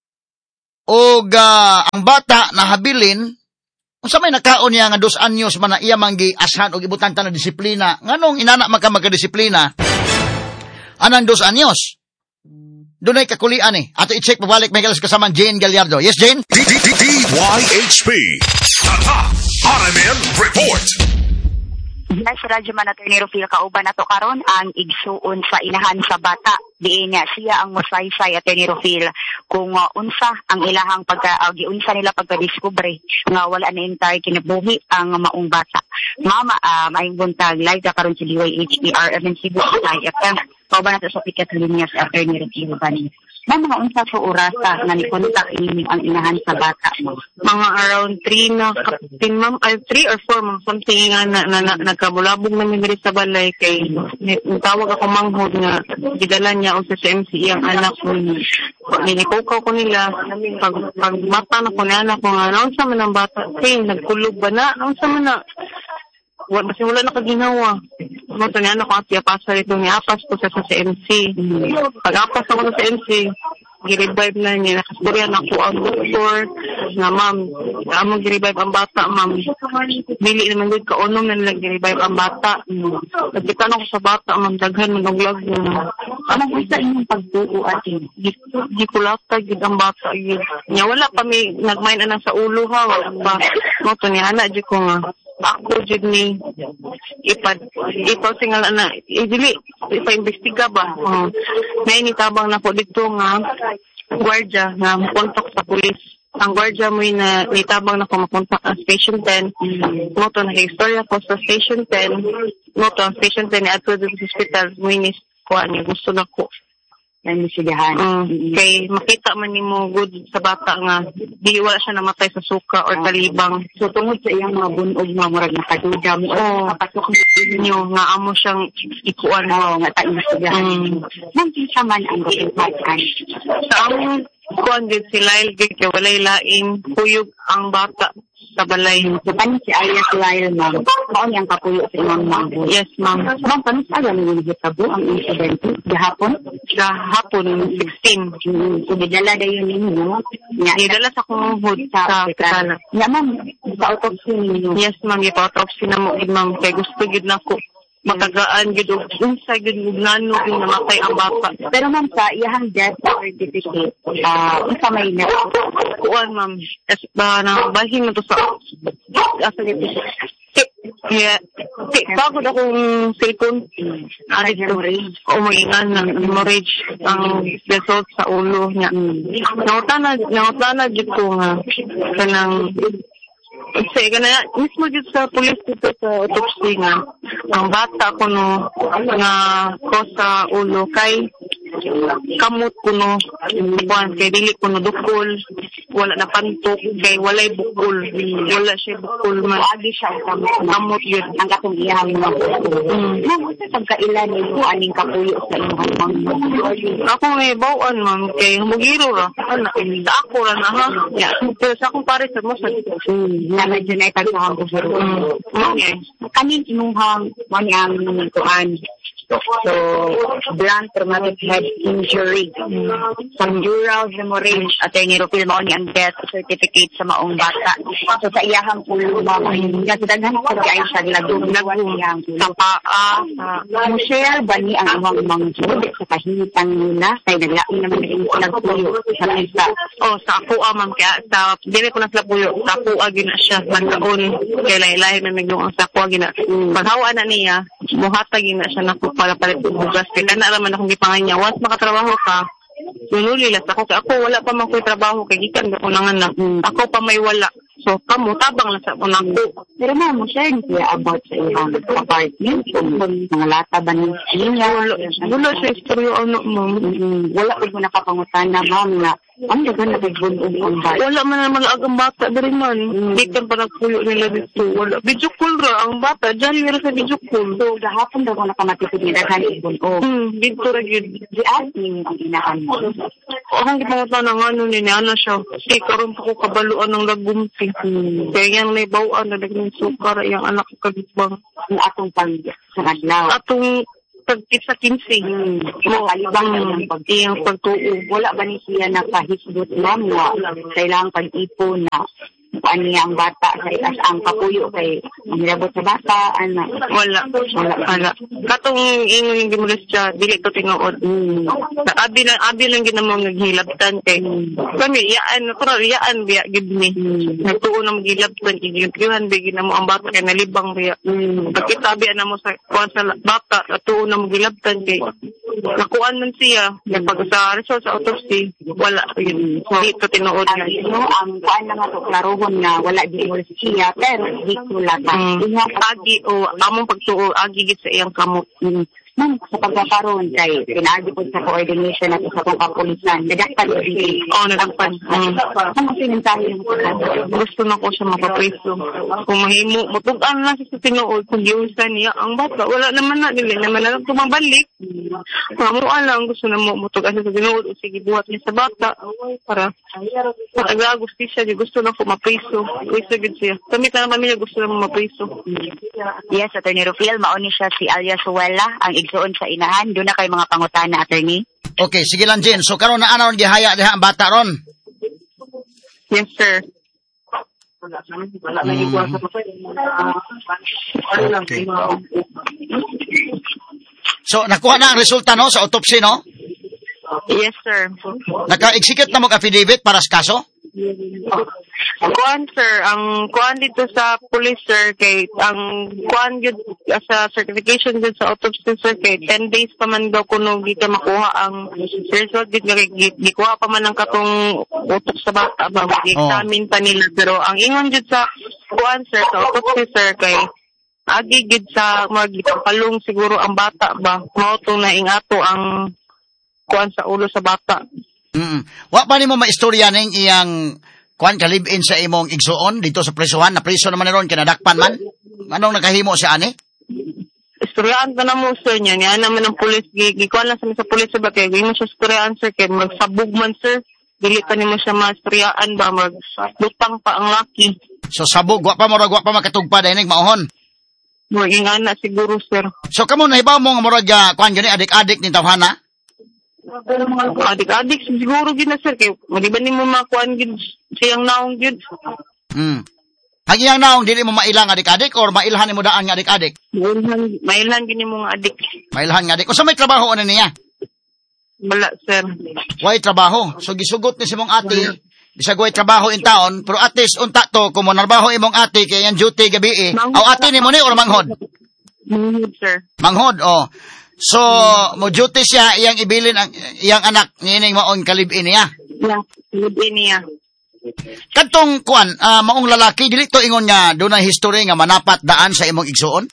O uh, ang bata nahabilin unsa may nakaon niya nga dos anyos man na iya manggi ashan og ibutan ta na disiplina. Nganong inana man ka magka-disiplina? Anang dos anyos? Dunay kakulian eh. Ato i-check pabalik may galas kasama Jane Gallardo. Yes, Jane? D Y H P. Tata, R M N Report. Yes, Radyo Man Attorney Rufil kauban nato karon ang igsuon sa inahan sa bata. Diin niya siya ang mosaysay Attorney Rufil kung uh, unsa ang ilahang pagka uh, giunsa nila pagka-discovery nga wala na entire kinabuhi ang maong bata. Mama, uh, maayong buntag live ka karon sa D Y H P R M N Cebu I F M. Kauban nato sa pikat linya sa Attorney Rufil bani. May mga unsa sa orasa nga ni-contact ini ang inahan sa bata mo? Mga around three na kapatid, ma'am, ay three or four, ma'am, something nga na, na, na, nagkabulabog na miniri sa balay kay tawag ako manghod nga gidala niya o sa M C ang anak ko. Nilikukaw ko nila, pag, pag mata na ko ni anak ko nga, naunsa man ang bata, kay nagkulog ba na, naunsa man na, kasi wala na kaginawa. Mga niya na ko at iapasa rito ni apas ko sa sa M C. Pag-apas ako sa M C, gi-revive na niya. Nakasturyan ako ang doktor na ma'am, among gi-revive ang bata, ma'am. Bili naman doon kaunom na nilang gi-revive ang bata. Nagkitanong ko sa bata, ma'am, daghan manuglag na. Anong isa inyong pagbuo atin? Gikulata, gid ang bata. Nya wala pa may nagmain anang sa ulo ha. Ba, mo to niya, anak, di ko nga. Ako jud ni ipad ito singal na idili ipa-imbestiga ba uh, na initabang na po dito nga gwardiya nga makontak sa pulis. Ang gwardiya mo na nitabang na ko makontak ang station ten mo to nag-istorya ko sa station ten mo to ang station ten ni adto sa hospital mo inis ko ani gusto na ko ng misigahan. Uh, mm-hmm. Kay makita man nimo good sa bata nga di wala siya namatay sa suka or talibang. So tungod sa iyang mga bunog nga murag nakaduda mo oh, o kapasok ninyo nga amo siyang ikuan mo nga ta misigahan. Mm. Nang kinsa man ang gipakan. Sa among kuan gid si Lyle gid kay walay laing kuyog ang bata sa balay. So, paano si Arias Lyle, ma'am? Mao niyang kapuyo sa imong ma'am? Yes, ma'am. Ma'am, paano sa alam mo nagitabo ang incident? Gahapon? Gahapon, sixteen. So, didala na yun ninyo? Didala sa kong hood sa hospital. Nga, ma'am, ipa-autopsy ninyo? Yes, ma'am, ipa-autopsy na mo, ma'am. Kaya gusto gid na ko matagaan gid og unsa gid ug ngano gid namatay ang bata. Pero ma'am sa iyang death certificate, ah uh, unsa may na kuan ma'am, as ba na bahin mo to sa asa gid yeah, bago na kong cellphone ay hemorrhage o may na hemorrhage ang result sa ulo niya. Nautana nautana gid ko nga kanang kasi ganaya, mismo dito sa police dito sa autopsy nga, ang bata ko no, nga ko sa ulo kay kamot ko no, buwan kay dili ko no dukol, wala na pantok, kay walay bukol, wala siya bukol man. Agi siya kamot, kamot yun. Ang katong iyang mga bukol. Ma'am, sa pagkailan nito, aning kapuyo sa iyong ma'am? Ako may bawaan ma'am, kay humugiro ra. Ano, sa ako ra na ha. Pero sa akong pare sa mo sa na medyo na itagpahang ko sa room. Okay. Kanin inuhang mani ang kuan. So, blunt traumatic head injury. Subdural hemorrhage. Attorney Rufil mo ni ang death certificate sa maong bata. So, sa iyahang pulo mo, kasi daghan ko kaya siya lagong lagong sa paa. Mo-share ba ni ang amang mga jud sa kahingitan nila? Kaya naglain naman yung nagpuyo sa isa. Oh, sa ako amam kaya sa dire ko na sa puyo. Sa ako agin na siya magkaon. Kaya lahi-lahi na nagdoon sa ako agin na. Paghawa na niya, muhatagin na siya na para palit ng bugas. Kaya na naman akong gipangan niya. Once makatrabaho ka, nunulilas ako. Kaya ako wala pa man ko'y trabaho. Kaya gikan ko nangan na. Ako pa may wala. So, kamo, tabang lang sa unang ko. Pero ma'am, mo share niya about sa iyang apartment, kung mga lata ba ng siya? Wala, wala sa istoryo, ano, ma'am. Wala ko mo nakapangutan na, ma'am, na ang dagan na nagbunod ang bata. Wala man naman agang bata ba rin man. Hindi ka pa nagpuyo nila dito. Wala. Video call ra ang bata. Diyan meron sa video call. So, gahapon daw ko nakamatipid nila kan ibunod. Hmm, dito ra yun. Di asking ang inahan mo. Akong gipangutan ng ano ni Ana siya. Kasi karoon pa ko kabaluan ng lagumti. Hmm. Kaya yan may bawaan na naging sukar yung anak ko kagibang. Ang atong pang sa adlaw. Atong pagkit sa kinsi. Hmm. Kalibang na yung pagtiyang pagtuo. Wala ba ni siya nakahisgot ma'am na kailangang pag-ipon na ano niya ang bata sa itas ang kapuyo kay nilabot sa bata, ano? Wala. Wala. Wala. Katong ingon yung gimulis siya, dili ko tinuod. Mm. Abi lang, abi lang ginamang naghilabtan kay kami, yaan, natural, yaan biya, gid ni. Mm. Nagtuon na maghilabtan, igiyuhan, biya ginamo ang bata kay nalibang biya. Mm. Pagkitabi na mo sa kuwan sa bata, nagtuon na maghilabtan kay nakuan man siya, pag sa result sa autopsy, wala. Yun. So, dito tinuod nga. No, ang kuan na nga to, klarohon na wala di mo siya, pero di ko lata. Mm. Agi o among pagtuo, agi gid sa iyang kamot. Mm. Ma'am, sa pagkakaroon kay pinagi po sa coordination natin sa kong kapulisan, nadakpan ko rin. Oo, nadakpan. Mm. Ano sinintahin mo sa gusto na ko siya mapapreso. Kung mahimo, matugan na siya sa tinuod, kung giusan niya ang bata, wala naman na, dili naman na lang tumabalik. Mamuha lang, gusto na mo matugan siya sa tinuod, o sige, buhat niya sa bata, para pag-agusti siya, di gusto na ko mapreso. Preso gid siya. Kami na naman niya gusto na mo mapreso. Yes, Attorney Rufiel, mauni siya si Alia Suela, ang igsuon sa inahan. Doon na kay mga pangutana, Attorney. Okay, sige lang, Jen. So, karon na anaw gihaya diha ang bata ron? Yes, sir. Mm. Okay. So, nakuha na ang resulta, no, sa autopsy, no? Yes, sir. Naka-execute na mo affidavit para sa kaso? Kuan, sir, ang kuan dito sa police, sir, kay ang kuan yun sa certification dito sa autopsy, sir, kay ten days pa man daw kuno gika makuha ang result dito, kay gikuha pa man ang katong utok sa bata ba, mag-examine pa nila, pero ang ingon dito sa kuan, sir, sa autopsy, sir, kay agi gid sa magipalong siguro ang bata ba, mao to na ingato ang kuan sa ulo sa bata. Mm. Wa pa nimo maistorya ning iyang kuan kalib-in sa imong igsuon dito sa presuhan, na preso naman ron kinadakpan man. Anong nakahimo si ani? Istoryaan ka na mo, sir, niya. Niya naman ang pulis, gikuan lang sa sa pulis, sir, ba, kaya gawin mo siya istoryaan, sir, kaya magsabog man, sir. Dili pa ni mo siya ma-istoryaan ba, maglutang pa ang laki. So sabog, wa pa mo, wa pa makatugpa dahil mauhon? Maging ana siguro, sir. So kamo nahibaw mo nga murag uh, kuan gani adik-adik ni tawhana? Adik-adik siguro gid na, sir, kay di ba nimo makuan gid siyang naong gid. Hmm. Ang iyang naong dili mo mailang adik-adik or mailhan nimo daan nga adik-adik? Mailhan, mailhan gid nimo nga adik. Mailhan nga adik. O sa may trabaho ano niya? Wala, sir. Way trabaho. So gisugot ni si mong ate, bisag way trabaho in taon, pero at least unta to kung mo narbaho imong ate kay yan duty gabi eh. Aw ate nimo ni or manghod? Manghod, sir. Manghod, oh. So, mo duty siya, iyang ibilin ang iyang anak, nining maong kalib-in niya. Yeah, kalib-in niya. Kadtong kuan, uh, maong lalaki, dili to ingon nga, doon ang history nga manapat daan sa imong igsuon?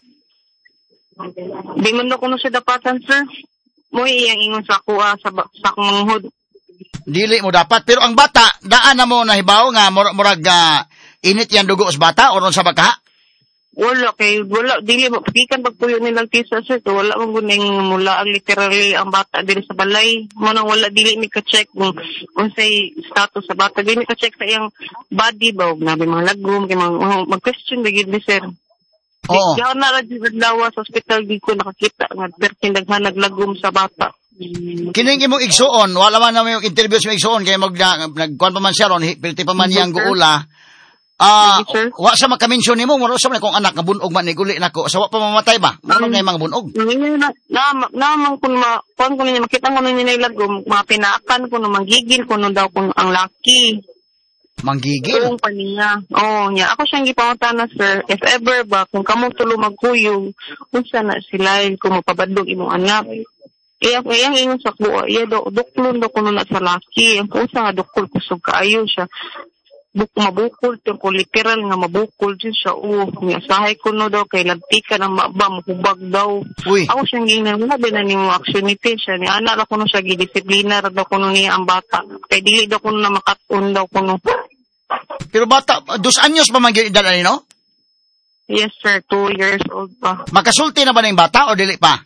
Di man na kuno siya dapatan, sir. Mo iyang ingon sa ako, uh, sa, sa akong manghod. Dili mo dapat, pero ang bata, daan na mo nahibaw nga, mur murag uh, init yan dugo sa bata, o ron sa baka? Wala, kay wala, dili mo, pagikan pagpuyo nilang tisa, sir, to wala mong guning mula ang literally ang bata dili sa balay. Munang wala, dili mi ka-check kung kung say status sa bata. Dili mi ka-check sa iyang body ba, nabi mga lagom, kay mga mag-question ba gid ni sir. Oo. Di ako naradlawa sa hospital, di ko nakakita nga pertindaghan naglagom sa bata. Kining imong igsuon, wala man na may interview sa igsuon, kay mag nagkuan pa man siya ron, pilti pa man niyang guula. Ah, uh, wa sa makamention nimo, wala sa man kung anak nga bunog man ni guli nako. So wa pa mamatay ba? Ano um, ngay mga bunog? Na na naman kun ma kun kun ni makita ko ni nilagom, mga pinaakan ko no manggigil ko no daw kung ang laki. Manggigil? Kung paniya. Oh, nya ako siyang gipangutan na, sir. If ever ba kung kamo tulo magkuyog, unsa na sila kung mapabadlog imong anak. Iya ko yang ingon sa ko, iya do duklon do kuno na sa laki. Ang unsa nga dukol kusog kaayo siya. buk mabukol to ko literal nga mabukol din siya oh nga sahay ko no daw kay lagtikan ang maba mahubag daw. Uy. Ako siyang ginagawa na nimo actionity siya ni ana ra ko no siya gidisiplina ra daw ko no niya ang bata kay dili daw ko na makatun daw ko no. Pero bata, dos anyos pa man gyud edad ani no? Yes sir, two years old pa. Makasulti na ba ning bata o dili pa?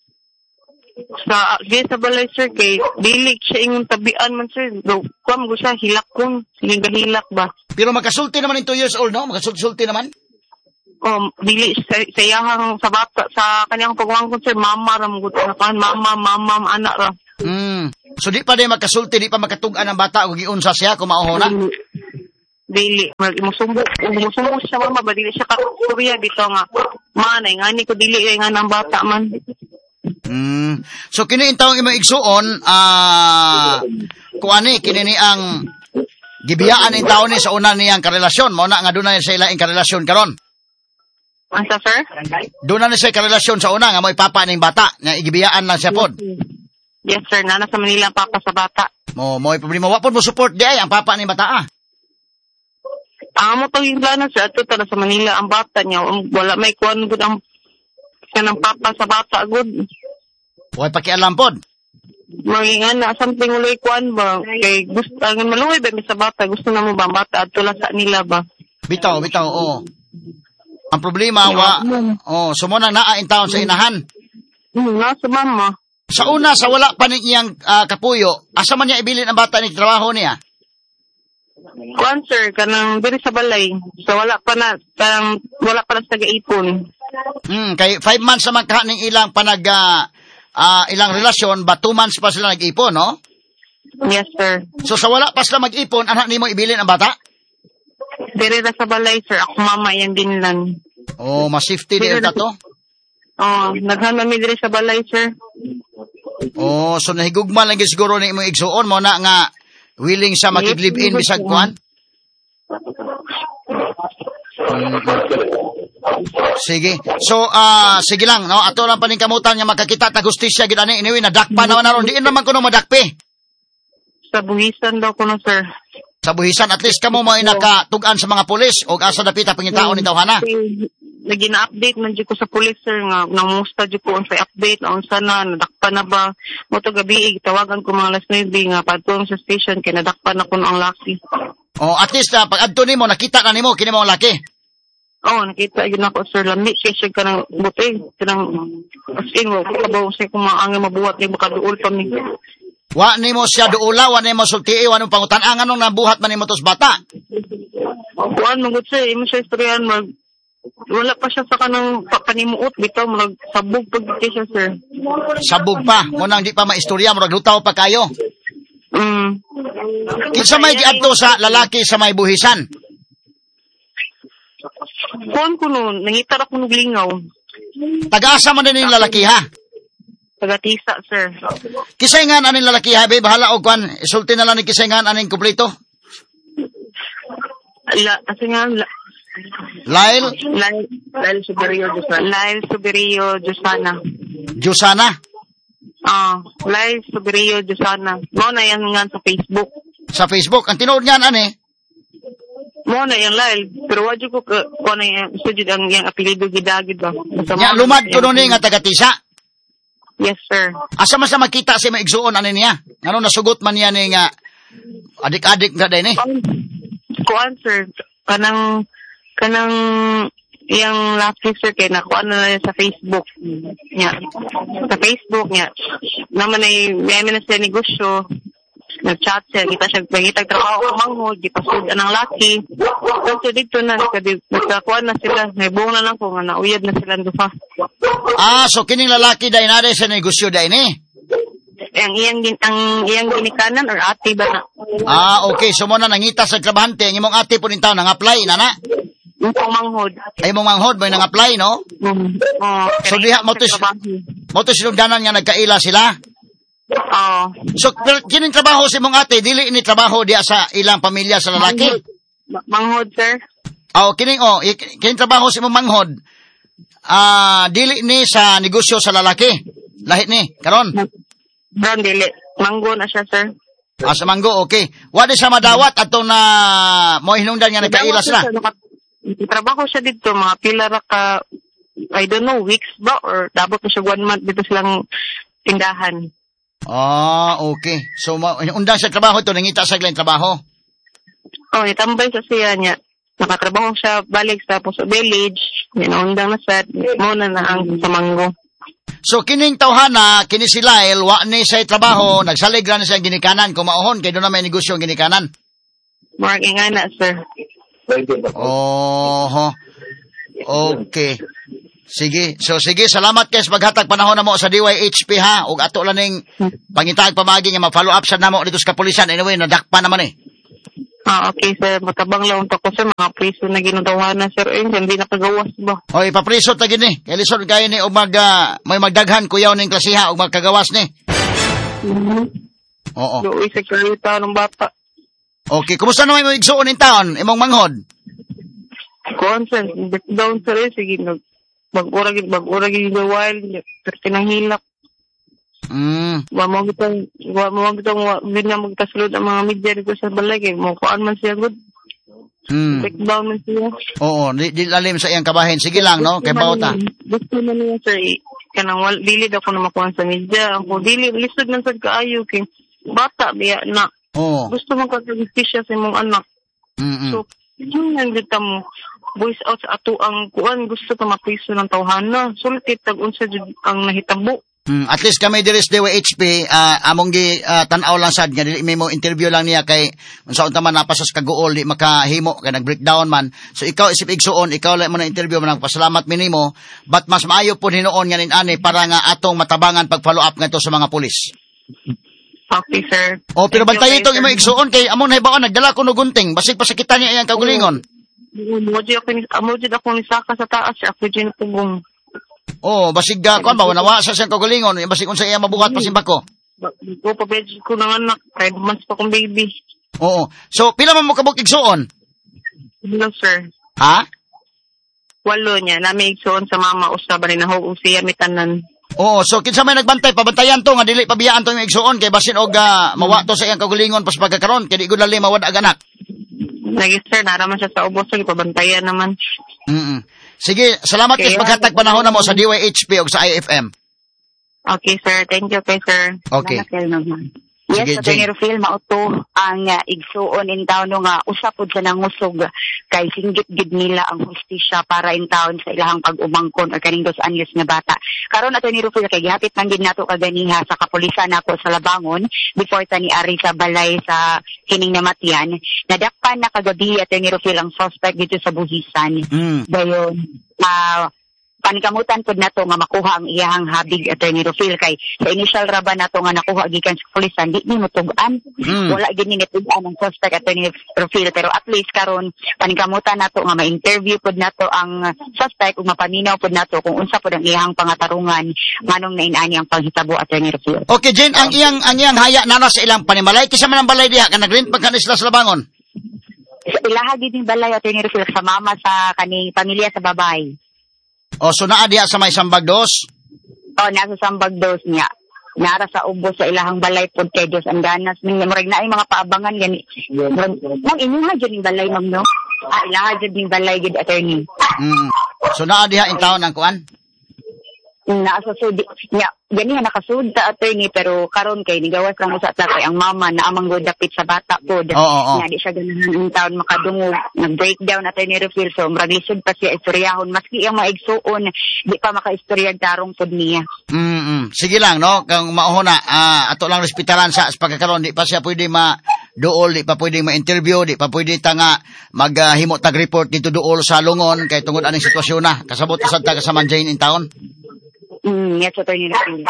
Sa di sa balay sir kay dili siya ingon tabian man sir. Do kam go siya hilak kun, sige hilak ba. Pero makasulti naman ning two years old no? Makasulti naman? Um, dili sa sayahang sa bata sa kaniyang pagwangkon sir, mama ra mo gud kan mama mama anak ra. Hmm. So di pa day makasulti, di pa makatug-an ang bata ug giunsa siya kung mao na? Dili, musumbo, musumbo siya mama ba dili siya ka Korea dito nga. Manay ngani ko dili kay nga nang bata man. Hmm. So kini intawong imong igsuon ah uh, kuani kini ni ang gibiyaan in taon ni sa una niyang karelasyon mo na nga dunay sa ilaing karelasyon karon. Asa sir? Dunay na siya karelasyon sa una nga mo ipapa ning bata nga igibiyaan lang siya pod. Yes sir, nana sa Manila ang papa sa bata. Mo mo problema wa pod mo support di ay ang papa ning bata ah. Ang mo tawing plano sa ato tara sa Manila ang bata niya wala may kuan gud ang kanang papa sa bata gud. Wa pakialam pod. Mangingan na something uloy kuan ba kay gusto ang maluoy ba sa bata gusto na mo ba bata adto lang sa nila ba. Bitaw bitaw oo. Ang problema wa oh sumo na naa in taon sa inahan. Hmm, na sa mama. Sa una sa wala pa ni iyang uh, kapuyo, asa man niya ibilin ang bata ni trabaho niya? Kuan sir, kanang diri sa balay. So wala pa na, kanang wala pa na sa gaipon. Hmm, kay five months naman ka ning ilang panag uh, uh, ilang relasyon, ba two months pa sila nag-ipon, no? Yes sir. So sa wala pa sila mag-ipon, anak nimo ibilin ang bata? Diri ra sa balay sir, ako mama yan din lang. Oh, mas safety din ta to? Oh, naghanan mi diri sa balay sir. Oh, so nahigugma lang siguro ni imong igsuon mo na nga willing siya makig-live in bisag kuan? Hmm. Sige. So, ah, uh, sige lang, no? Ato lang paningkamutan nga makakita ta justisya gid ani anyway nadakpa naman naron. Diin naman kuno madakpi. Sa buhisan daw kuno sir. Sa buhisan at least kamo mo nakatug-an sa mga pulis o asa dapita pangitaon ni tawhana. Lagi na-update man dyan ko sa police sir nga nangusta dyan ko ang sa update ang sana nadakpa na ba mo to gabi tawagan ko mga last night nga padtong sa station kay nadakpa na ko ang laki. Oh, at least uh, pag adto nimo nakita na nimo kini mo ang laki. Oh, nakita gyud nako sir lami kay siya kanang buti kanang as in mo kabaw sa kung maangi mabuhat ni makaduol pa mi. Wa nimo siya duula, wa nimo sultii, wa nimo pangutan-an anong nabuhat man nimo tos bata. Kuan mo gud sir imo siya istoryan mag wala pa siya sa kanang panimuot bitaw murag sabog pag siya sir. Sabog pa, mo nang di pa maistorya murag lutaw pa kayo. Mm. Kinsa may giadto sa lalaki sa may buhisan? Kuan ko nun, nangitar ako ng lingaw. Taga-asa man din yung lalaki ha? Taga-tisa sir. Kisayngan aning lalaki ha, be bahala og kuan, isulti na lang ni kisayngan aning kumpleto. La, kasi nga la, Lyle? Lyle, Lyle Suberio Jusana. Lyle Suberio Jusana. Jusana? Ah, uh, Lyle Suberio Jusana. Mo na yan nga sa Facebook. Sa Facebook? Ang tinuod nga ani? Mo na yan Lyle. Pero wadyo ko ko na yung sujud ang yung apelido gidagid ba. Ya, lumad ko nun nga taga-tisa? Yes sir. Asa man sa makita si maigsuon ani niya? Ano nasugot man niya ni nga adik-adik na din eh? Kuan sir, kanang kanang yung last sir kay nakuha na lang sa Facebook niya. Sa Facebook niya. Naman ay may na siya negosyo. Nag-chat siya. Kita siya pagkitag trabaho o manghod. Gipasud ng laki. So dito na. Nagkakuha na sila. May buong na lang kung nauyad na sila duha. Ah, so kining lalaki dahil na rin sa negosyo dahil eh? Ang iyang, ang iyang ginikanan or ate ba na? Ah, okay. So mo na nangita sa trabahante. Ang imong ate po nintaw nang-apply na na? Yung manghod. Ay mong manghod, may nang-apply, no? Mm. Oh, so diha, mo to sinugdanan nga nagkaila sila? Oo. So, kining trabaho si mong ate, dili ini trabaho diya sa ilang pamilya sa lalaki? Manghod, manghod sir. Oh, kining, oh, kining trabaho si mong manghod, ah, uh, dili ni sa negosyo sa lalaki? Lahit ni, karon? Karon dili. Manggo na siya, sir. Ah, sa Manggo, okay. Wala siya madawat ato na mo hinungdan nga nagkailas na. Trabaho siya dito, mga pila ra ka, I don't know, weeks ba? Or dabot na siya one month dito silang tindahan. Ah, okay. So, ma- undang sa trabaho ito, nangita sa glang trabaho? Oh, itambay sa siya niya. Nakatrabaho siya balik sa Puso Village. Undang na sa, muna na ang sa Manggo. So, kining tawhana, kini si Lyle, wa ni sa trabaho, nagsalig na siya ginikanan, kumauhon, kaya doon na may negosyo ang ginikanan. Mark nga na, sir. Oh, okay. Sige. So, sige, salamat kayo sa paghatag panahon na mo sa D Y H P, ha? Ug ato lang ning pangitag pamagi nga ma-follow up sa namo dito sa kapulisan. Anyway, nadakpa naman eh. Ah, okay, sir. Matabang lang to ko, sir. Mga priso na ginutawa na, sir. Eh, hindi nakagawas ba? Hoy, papriso ta gini. Kaya lisod kayo ni, ug mag, uh, may magdaghan kuyaw ning klasiha, ug magkagawas ni. Mm-hmm. Oo. Doon, sekurita ng bata. Okay, kumusta naman yung igsuon ng taon, imong manghod? Consent, back down, sir. Eh. Sige, nag, mag-urag, mag-urag yung wild, pero pinahilak. Mm. Wa mo gitang wa mo gitang wa bina magkasulod ang mga media dito sa balay kay mo kuan man siya good. Mm. Back down man siya. Oo, di, di lalim sa iyang kabahin. Sige lang, no? Kay bawta. Gusto man niya sir, kanang wal dili daw ko na makuha sa media. Ako dili lisod man sad kaayo kay bata biya na. Oo. Gusto man ka-justisya sa imong anak. Mm. So, yung nandito mo voice out sa ato ang kuan gusto ka mapiso ng tawhana. Sulti tag unsa jud ang nahitabo. Hmm, at least kami diri sa D Y H P, uh, among gi uh, tan-aw lang sad nga dili may mo interview lang niya kay unsa unta man napasos ka gool di makahimo kay nag-breakdown man. So ikaw isip igsuon, ikaw lang mo na interview man pasalamat mi nimo, but mas maayo pud hinuon nga nin-ani para nga atong matabangan pag follow up ngadto sa mga pulis. Okay, sir. Oh, pero bantay itong imo igsuon kay amon haybaon nagdala ko no gunting, basig pasakitan niya iyang kagulingon. Moji ako ni moji ako ni saka sa taas, ako din pugong. Oh, basig ka, kuan ba, nawa sa siyang kagalingon, basig kung sa iya mabuhat pa simbak ko. Ko pa bedj ko ng anak, five months pa kong baby. Oo. So, pila man mo kabuk igsuon? Hello, sir. Ha? Walo niya, na may igsuon sa mama, usa ba rin na ho, usiya, may tanan. Oo, so kinsa may nagbantay, pabantayan to, nga dili pabiyaan to yung igsuon, kay basin og uh, mawa to sa iyang kagalingon, pas pagkakaroon, kaya di ko dali mawad ag anak. Lagi, sir, naraman siya sa ubos, so pabantayan naman. Mm. Sige, salamat okay, sa paghatag panahon na mo sa D Y H P o sa I F M. Okay, sir. Thank you, okay, sir. Okay. Yes, sa Atty. Rufil, mauto ang uh, igsuon in town nga usapod sa nangusog kay singgit gid nila ang hustisya para in town sa ilahang pag-umangkon o kaning dos anyos nga bata. Karon Atty. Rufil kay gihapit man gid nato kaganiha sa kapulisan nako sa Labangon before ta ni ari sa balay sa kining namatyan. Nadakpan na kagabi Atty. Rufil ang suspect dito sa Buhisan. Mm. Dayon uh, panikamutan pod nato nga makuha ang iyahang habig Atty. Rufil kay sa initial raba nato nga nakuha gikan sa pulisan di ni motugan mm. wala gid ni nitugan ang suspect Atty. Rufil pero at least karon panikamutan nato nga ma-interview pod nato ang suspect ug mapaminaw pod nato kung unsa pod ang iyahang pangatarungan nganong nainani ang panghitabo Atty. Rufil. Okay, Jane, ang iyang ang iyang haya nana sa ilang panimalay kisa man ang balay diha ka nagrent pagkan isla sa Labangon. Sa ilaha gid ning balay Atty. Rufil sa mama sa kaning pamilya sa babay. O, so naa diha sa may Sambag dos? O, nasa Sambag dos niya. Nara sa ubos sa ilahang balay pod kay Diyos ang ganas. Murag na ay mga paabangan gani. Mang inuha dyan yung balay, ma'am, no? Ah, ilaha dyan yung balay, good attorney. Mm. So naa diha in taon ang kuan? Nasa sud niya. Gani nakasud sa attorney pero karon kay nigawas lang usa ta kay ang mama na amang go dapit sa bata pod. Oh, oh, oh. Nga di siya ganahan ang taon makadungog. Nag-breakdown Atty. Rufil so murag lisod pa siya istoryahon maski ang maigsuon di pa makaistorya tarong pod niya. Mm. Sige lang no kang mauna uh, ato lang respetaran sa pagkakaroon di pa siya pwede ma duol di pa pwede ma-interview di pa pwede ta nga maghimo uh, tag report dito duol sa Lungon kay tungod aning sitwasyon na kasabot usad ta sa Manjain in town. Mm, yes, Atty. Rufil.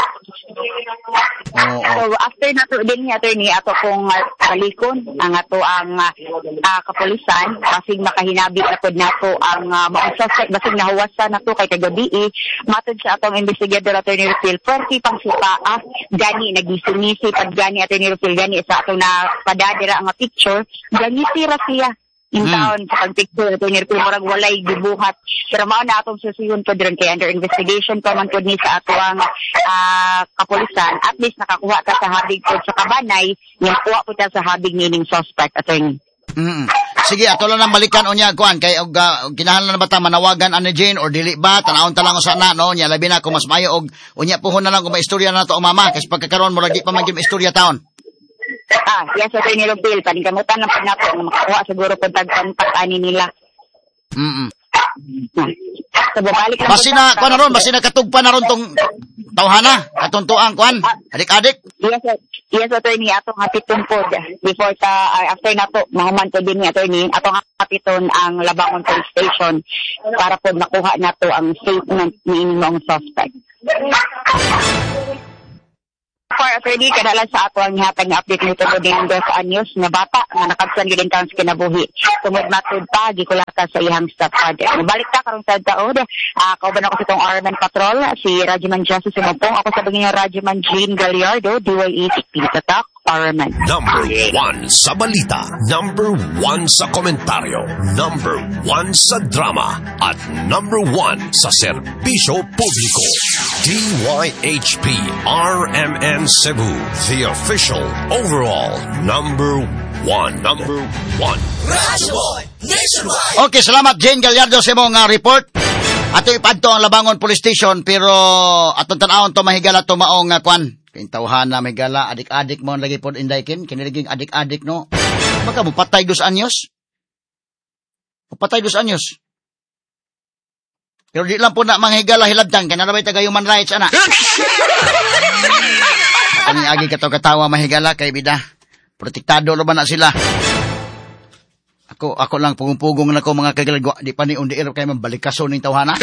Oh, oh. So, after nato din ni Atty. ato kong uh, kalikon, ang ato ang uh, uh, kapulisan, basig makahinabi na pod nato ang uh, mausasay, basig nahuwasa na to kay kagabi, matod sa atong investigador Atty. Rufil, forty pang sipa, gani, nagisunisi, pag gani Atty. Rufil, gani sa atong na padadira ang picture, gani sira siya. in town sa pagpicture ito ni murag walay gibuhat. Pero mao na atong susuyon po dron kay under investigation pa man pod ni sa atuang uh, kapulisan. At least nakakuha ta sa habig pod sa kabanay, yung kuha po ta sa habig nining suspect, attorney. Mm. Sige, ato lang nang balikan unya kuan kay og uh, kinahanglan na ba ta manawagan ani Jane or dili ba tanawon ta lang usa na no nya labi na kung mas maayo og unya puhon na lang kung maistorya na to o mama kasi pagkakaroon mo lagi pa man gyud istorya taon. Ah, yes, attorney Romel, paningkamutan lang po nato nga makakuha siguro po tag-contact ani nila. Mm. So, babalik lang basi na kuan ron, basi na katugpa na ron tong tawhana atong tuang kuan adik-adik. Yes, yes, attorney, atong hapiton po before ta uh, after nato mahuman to din ni attorney atong hapiton ang Labangon Police Station para po makuha nato ang statement ni inyong suspect. For attorney, kadala sa ato ang hatag nga update nito po din dos anyos nga bata nga nakabsan gid taon sa kinabuhi. Tungod matud pa gikulata sa iyang stepfather. Nabalik ta karong sa taod, uh, kauban ako sa itong Arman Patrol, si Rajiman Justice Sumapong, ako sa bagay Rajiman Jean Gallardo, D Y H P Tatak, Arman. Number one sa balita, number one sa komentaryo, number one sa drama, at number one sa serbisyo publiko. D Y H P R M N Cebu, the official overall number one. Number one. Rajoy Nationwide. Okay, salamat Jane Gallardo sa mong uh, report. Ato ipadto ang Labangon Police Station pero atong tan-awon to mahigala to maong uh, kwan. Kintawhan na mahigala adik-adik mo lagi pod indaykin kiniliging adik-adik no. Maka mo patay dos anyos. Patay dos anyos. Pero di lang po na manghigala hilabdan kaya narabay taga human rights ana. Ani agi kataw-katawa mahigala kay bida. Protektado ra ba na sila? Ako ako lang pugong-pugong na ko mga kagalagwa di pa ni undi kay mambalikason ning tawhana.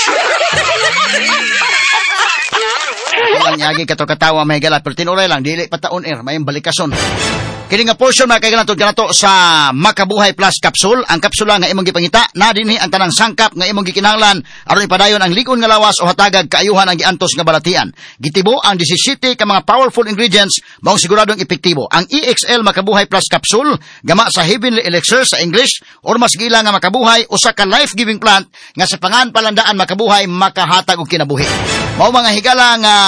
Ako lang agi kataw-katawa mahigala pero tinuray lang dili pa ta on air may balikason. Kini nga portion mga kaiganatod kanato sa Makabuhay Plus Capsule. Ang kapsula nga imong gipangita na dinhi ang tanang sangkap nga imong gikinahanglan aron ipadayon ang ligon nga lawas o hatagag kaayuhan ang giantos nga balatian. Gitibo ang disisiete ka mga powerful ingredients maong siguradong epektibo. Ang E X L Makabuhay Plus Capsule gama sa Heavenly Elixir sa English or mas gila nga makabuhay usa ka life-giving plant nga sa pangan palandaan makabuhay makahatag og kinabuhi. Mao mga higala nga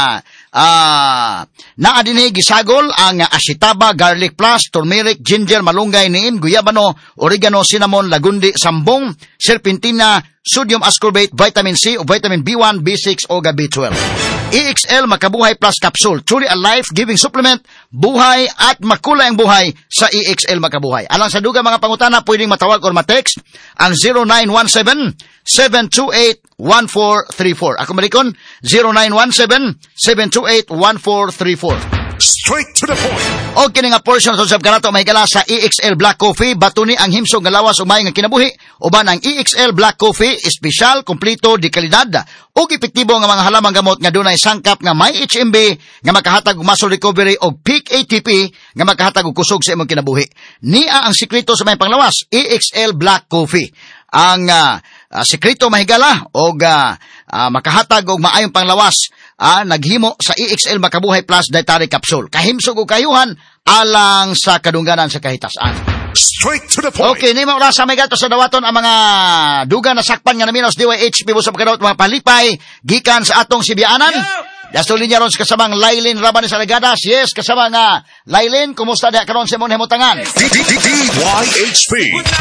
Ah, naa dinhi gisagol ang asitaba, garlic plus, turmeric, ginger, malunggay, niin, guyabano, oregano, cinnamon, lagundi, sambong, serpentina, sodium ascorbate, vitamin C o vitamin B one, B six o B twelve. E X L Makabuhay Plus Capsule, truly a life-giving supplement, buhay at makulay ang buhay sa E X L Makabuhay. Alang sa duga mga pangutana, pwedeng matawag or matext ang zero nine one seven, seven two eight, one four three four. Ako malikon, zero nine one seven, seven two eight, one four three four. Straight to the point. O kini nga portion sa subkanato mahigala sa E X L Black Coffee, batuni ang himsog nga lawas umay nga kinabuhi, uban ang E X L Black Coffee, espesyal, kompleto, di kalidad, ug epektibo nga mga halamang gamot nga dunay sangkap nga may H M B nga makahatag og muscle recovery og peak A T P nga makahatag og kusog sa imong kinabuhi. Nia ang sikreto sa may panglawas, E X L Black Coffee. Ang uh, uh, sikreto mahigala og uh, uh, makahatag og maayong panglawas uh, naghimo sa E X L Makabuhay Plus Dietary Capsule. Kahimsog og kayuhan alang sa kadungganan sa kahitasan. Straight to the point. Okay, nimo ra sa may gato sa dawaton ang mga duga na sakpan nga naminos D Y H P sa pagkadawat mga palipay gikan sa atong Sibianan. Dasto linya ron sa kasamang Lailin Rabanes Alagadas. Yes, kasama nga Lailin, kumusta da karon sa imong himutangan? D Y H P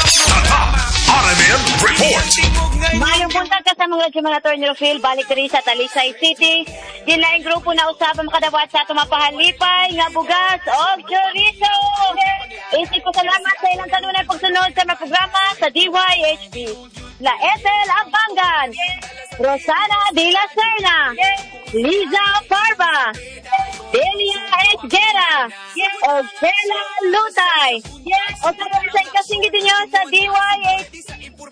R M N Report. Mayong punta ka sa mga mga Attorney Rofil, balik diri sa Talisay City. Din na yung grupo na usapan makadawat sa atong mapahalipay nga bugas o chorizo. Isip ko salamat sa ilang kanunay pagsunod sa mga programa sa D Y H P. La Ethel Ambangan, Rosana De La Serna, Liza Parva, Delia Esguera, o Bella Lutay. O sa mga kasingit niyo sa D Y H P.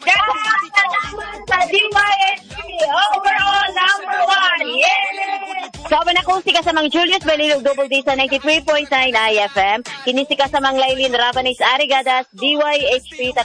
Sa D Y H P, overall number one. Yeah! Sabi na kung sika sa mga Julius Balilog Double D sa ninety-three point nine I F M, kinisika sa mga Lailin Rabanes Arigadas, D Y H P